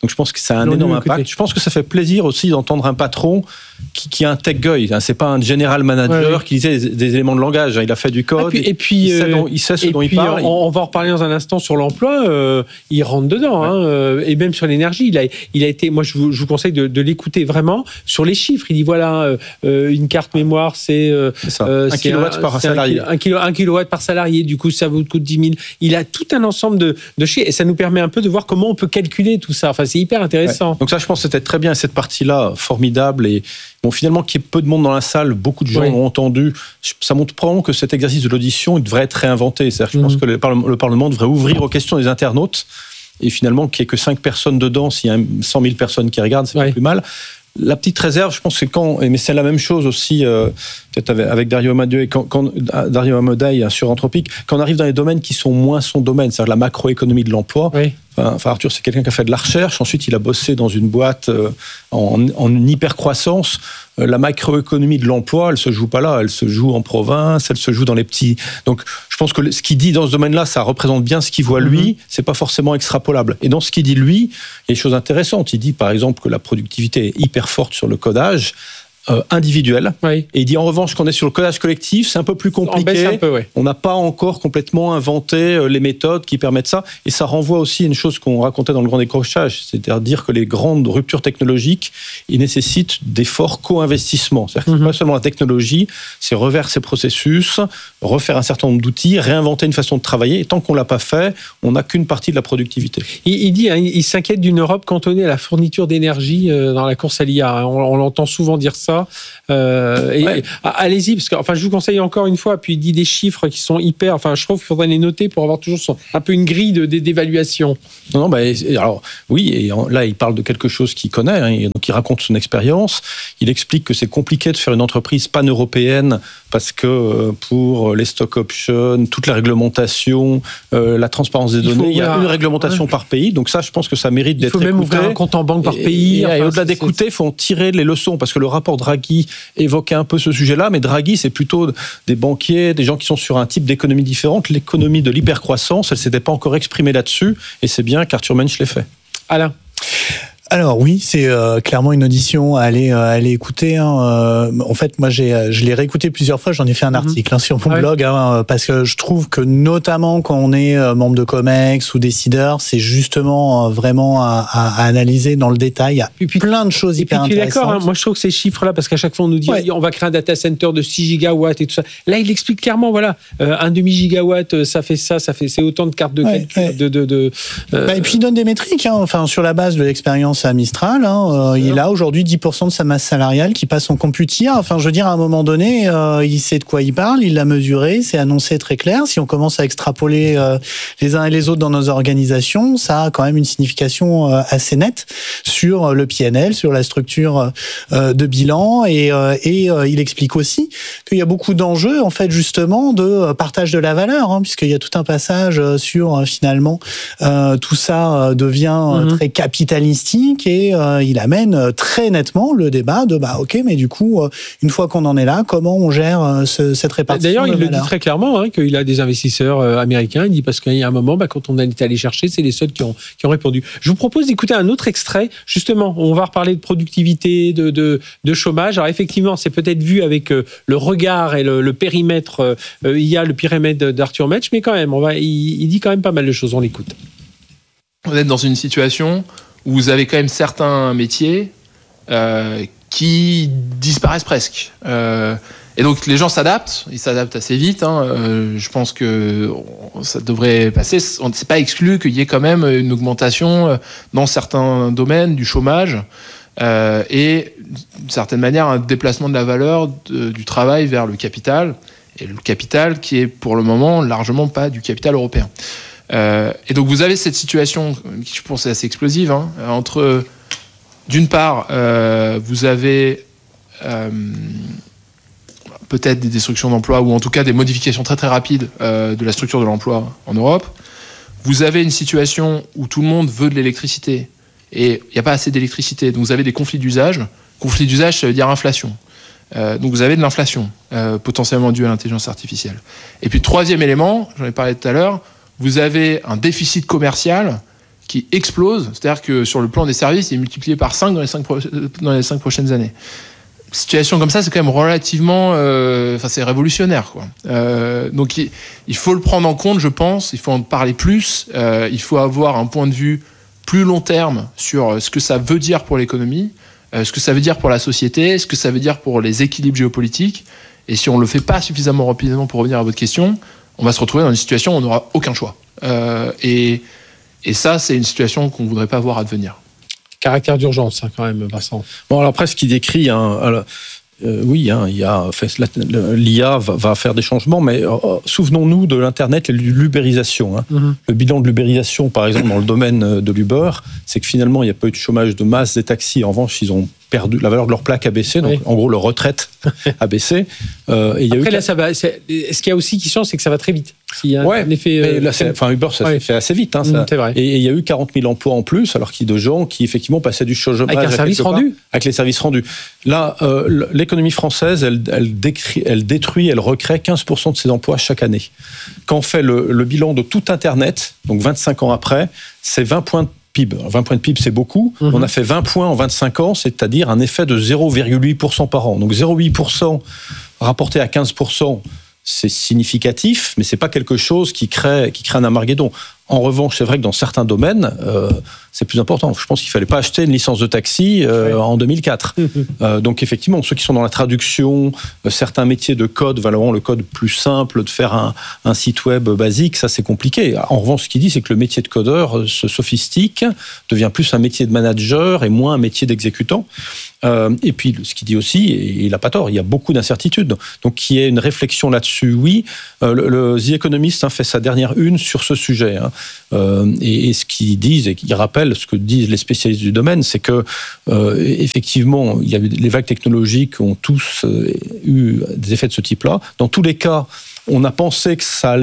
Donc je pense que ça a un Non, énorme non, impact. écoutez. Je pense que ça fait plaisir aussi d'entendre un patron qui, qui a un tech guy. Hein. C'est pas un general manager Ouais, ouais. qui disait des, des éléments de langage. Hein. Il a fait du code. Et puis, et puis, il, sait euh, dont, il sait ce et dont puis, il parle. On, on va en reparler dans un instant sur l'emploi. Euh, il rentre dedans, ouais. hein, euh, et même sur l'énergie. Il a, il a été. Moi, je vous, je vous conseille de, de l'écouter vraiment sur les chiffres. Il dit voilà, euh, une carte mémoire, c'est, euh, C'est ça. euh, un c'est kilowatt par c'est salarié. Un, kilo, un kilowatt par salarié. Du coup, ça vous coûte dix mille. Il a tout un ensemble de, de chiffres et ça nous permet un peu de voir comment on peut calculer tout ça. Enfin, c'est hyper intéressant. Ouais. Donc ça, je pense que c'était très bien cette partie-là, formidable. Et bon, finalement, qu'il y ait peu de monde dans la salle, beaucoup de gens Oui. l'ont entendu. Ça montre probablement que cet exercice de l'audition, il devrait être réinventé. C'est-à-dire, je Mhm. pense que le Parlement, le Parlement devrait ouvrir aux questions des internautes. Et finalement, qu'il n'y ait que cinq personnes dedans, s'il y a cent mille personnes qui regardent, c'est Ouais. pas plus mal. La petite réserve, je pense que quand, mais c'est la même chose aussi, euh, peut-être avec, avec Dario Amodei, quand, quand Dario Amodei sur Anthropic, quand on arrive dans les domaines qui sont moins son domaine, c'est-à-dire la macroéconomie de l'emploi. Oui. Enfin, enfin, Arthur, c'est quelqu'un qui a fait de la recherche. Ensuite, il a bossé dans une boîte euh, en, en hyper-croissance. Euh, la macroéconomie de l'emploi, elle se joue pas là. Elle se joue en province, elle se joue dans les petits. Donc, je pense que le- ce qu'il dit dans ce domaine-là, ça représente bien ce qu'il voit lui. Mhm. C'est pas forcément extrapolable. Et dans ce qu'il dit lui, il y a des choses intéressantes. Il dit, par exemple, que la productivité est hyper forte sur le codage euh, individuel. Oui. Et il dit, en revanche, qu'on est sur le codage collectif, c'est un peu plus On compliqué. baisse un peu, ouais. On n'a pas encore complètement inventé euh, les méthodes qui permettent ça. Et ça renvoie aussi à une chose qu'on racontait dans le grand décrochage, c'est-à-dire dire que les grandes ruptures technologiques, ils nécessitent des forts co-investissements. C'est-à-dire que Mhm. c'est pas seulement la technologie, c'est refaire ses processus, refaire un certain nombre d'outils, réinventer une façon de travailler. Et tant qu'on l'a pas fait, on n'a qu'une partie de la productivité. Il, il dit, hein, il, il s'inquiète d'une Europe cantonnée à la fourniture d'énergie euh, dans la course à l'I A. On, on l'entend souvent dire ça. Euh, et, Ouais. et, allez-y, parce que enfin, je vous conseille encore une fois. Puis il dit des chiffres qui sont hyper. Enfin, je trouve qu'il faudrait les noter pour avoir toujours son, un peu une grille de, de- d'évaluation. Non, non, bah, alors oui, et en- là il parle de quelque chose qu'il connaît, hein, et donc il raconte son expérience. Il explique que c'est compliqué de faire une entreprise pan-européenne parce que euh, pour les stock options, toute la réglementation, euh, la transparence des Il faut données, il y a ouvrir une un- réglementation ouais. par pays. Donc ça, je pense que ça mérite Il d'être faut même écouté. ouvrir un compte en banque par Et- pays. Et, et Enfin, au-delà c'est- d'écouter, il faut en tirer les leçons parce que le rapport Draghi évoquait un peu ce sujet-là, mais Draghi, c'est plutôt des banquiers, des gens qui sont sur un type d'économie différente. L'économie de l'hypercroissance, elle ne s'était pas encore exprimée là-dessus, et c'est bien qu'Arthur Mensch l'ait fait. Alain. Alors oui, c'est euh, clairement une audition à aller, euh, à aller écouter. Hein. Euh, en fait, moi, j'ai, je l'ai réécouté plusieurs fois. J'en ai fait un article hein, sur mon Ah ouais. blog hein, parce que je trouve que notamment quand on est euh, membre de Comex ou décideur, c'est justement euh, vraiment à, à, à analyser dans le détail. Il y a Et puis- plein de choses Et puis hyper tu es d'accord, intéressantes. hein, moi je trouve que ces chiffres-là, parce qu'à chaque fois on nous dit Ouais. on va créer un data center de six gigawatts et tout ça. Là il explique clairement, voilà, euh, un demi-gigawatt, euh, ça fait ça, ça fait c'est autant de cartes de Ouais, calcul. ouais. De, de, de, euh, Bah, et puis il donne des métriques, hein, enfin sur la base de l'expérience à Mistral. Hein, euh, il a aujourd'hui dix pour cent de sa masse salariale qui passe en computir. Enfin, je veux dire, à un moment donné, euh, il sait de quoi il parle, il l'a mesuré, c'est annoncé très clair. Si on commence à extrapoler euh, les uns et les autres dans nos organisations, ça a quand même une signification euh, assez nette sur le P N L, sur la structure euh, de bilan. Et, euh, et euh, il explique aussi qu'il y a beaucoup d'enjeux, en fait, justement, de partage de la valeur, hein, puisqu'il y a tout un passage sur, euh, finalement, euh, tout ça euh, devient euh, Mhm. très capitalistique et euh, il amène euh, très nettement le débat de bah ok, mais du coup, euh, une fois qu'on en est là, comment on gère euh, ce- cette répartition D'ailleurs, de il le dit valeur. très clairement hein, qu'il a des investisseurs euh, américains. Il dit parce qu'il y a un moment, bah, quand on est allé chercher, c'est les seuls qui ont, qui ont répondu. Je vous propose d'écouter un autre extrait. Justement, on va reparler de productivité, de, de, de chômage. Alors effectivement, c'est peut-être vu avec euh, le regard et le, le périmètre. Euh, il y a le périmètre d'Arthur Mensch, mais quand même, on va, il, il dit quand même pas mal de choses. On l'écoute. Vous êtes dans une situation où vous avez quand même certains métiers euh, qui disparaissent presque. Euh, et donc les gens s'adaptent, ils s'adaptent assez vite. Hein. Euh, je pense que ça devrait passer. On ne s'est pas exclu qu'il y ait quand même une augmentation dans certains domaines du chômage euh, et d'une certaine manière un déplacement de la valeur de, du travail vers le capital. Et le capital qui est pour le moment largement pas du capital européen. Euh, et donc vous avez cette situation qui je pense est assez explosive hein, entre d'une part euh, vous avez euh, peut-être des destructions d'emplois ou en tout cas des modifications très très rapides euh, de la structure de l'emploi en Europe. Vous avez une situation où tout le monde veut de l'électricité et il n'y a pas assez d'électricité, donc vous avez des conflits d'usage. Conflits d'usage, ça veut dire inflation. Euh, donc vous avez de l'inflation euh, potentiellement due à l'intelligence artificielle. Et puis troisième élément, j'en ai parlé tout à l'heure, vous avez un déficit commercial qui explose. C'est-à-dire que sur le plan des services, il est multiplié par cinq dans les cinq, pro- dans les cinq prochaines années. Une situation comme ça, c'est quand même relativement... Euh, enfin, c'est révolutionnaire, quoi. Euh, donc, il, il faut le prendre en compte, je pense. Il faut en parler plus. Euh, il faut avoir un point de vue plus long terme sur ce que ça veut dire pour l'économie, euh, ce que ça veut dire pour la société, ce que ça veut dire pour les équilibres géopolitiques. Et si on ne le fait pas suffisamment rapidement pour revenir à votre question, on va se retrouver dans une situation où on n'aura aucun choix. Euh, et, et ça, c'est une situation qu'on ne voudrait pas voir advenir. Caractère d'urgence, hein, quand même, Vincent. Bon, alors après, ce qu'il décrit, hein, alors, euh, oui, hein, il y a, l'I A va, va faire des changements, mais euh, souvenons-nous de l'Internet et de l'ubérisation. Hein. Mm-hmm. Le bilan de l'ubérisation, par exemple, dans le domaine de l'Uber, c'est que finalement, il n'y a pas eu de chômage de masse des taxis. En revanche, ils ont perdu, la valeur de leur plaque a baissé, donc oui. En gros, leur retraite a baissé. Euh, et il y a Après, eu... là, ça va, c'est, ce qu'il y a aussi qui change, c'est que ça va très vite. S'il y a ouais, un effet, mais là, c'est, enfin, Uber, ça ouais. s'est fait assez vite. Hein, ça. Mmh, c'est vrai. Et il y a eu quarante mille emplois en plus, alors qu'il y a de gens qui, effectivement, passaient du chômage avec un service rendu. Avec les services rendus. Là, euh, l'économie française, elle, elle, décrit, elle détruit, elle recrée quinze pour cent de ses emplois chaque année. Quand on fait le, le bilan de tout Internet, donc vingt-cinq ans après, c'est vingt points de P I B. vingt points de P I B, c'est beaucoup. Mmh. On a fait vingt points en vingt-cinq ans, c'est-à-dire un effet de zéro virgule huit pour cent par an. Donc zéro virgule huit pour cent rapporté à quinze pour cent, c'est significatif, mais c'est pas quelque chose qui crée, qui crée un Armageddon. En revanche, c'est vrai que dans certains domaines, euh, c'est plus important. Je pense qu'il fallait pas acheter une licence de taxi euh, ouais. en deux mille quatre. euh, donc effectivement, ceux qui sont dans la traduction, euh, certains métiers de code, valent le code plus simple, de faire un, un site web basique, ça c'est compliqué. En revanche, ce qu'il dit, c'est que le métier de codeur se sophistique, devient plus un métier de manager et moins un métier d'exécutant. Euh, et puis, ce qu'il dit aussi, et il n'a pas tort, il y a beaucoup d'incertitudes. Donc, qu'il y ait une réflexion là-dessus, oui. Euh, le, le The Economist hein, fait sa dernière une sur ce sujet. Hein. Euh, et, et ce qu'ils disent, et qu'ils rappellent ce que disent les spécialistes du domaine, c'est que, euh, effectivement, il y a eu, les vagues technologiques ont tous euh, eu des effets de ce type-là. Dans tous les cas, on a pensé que ça allait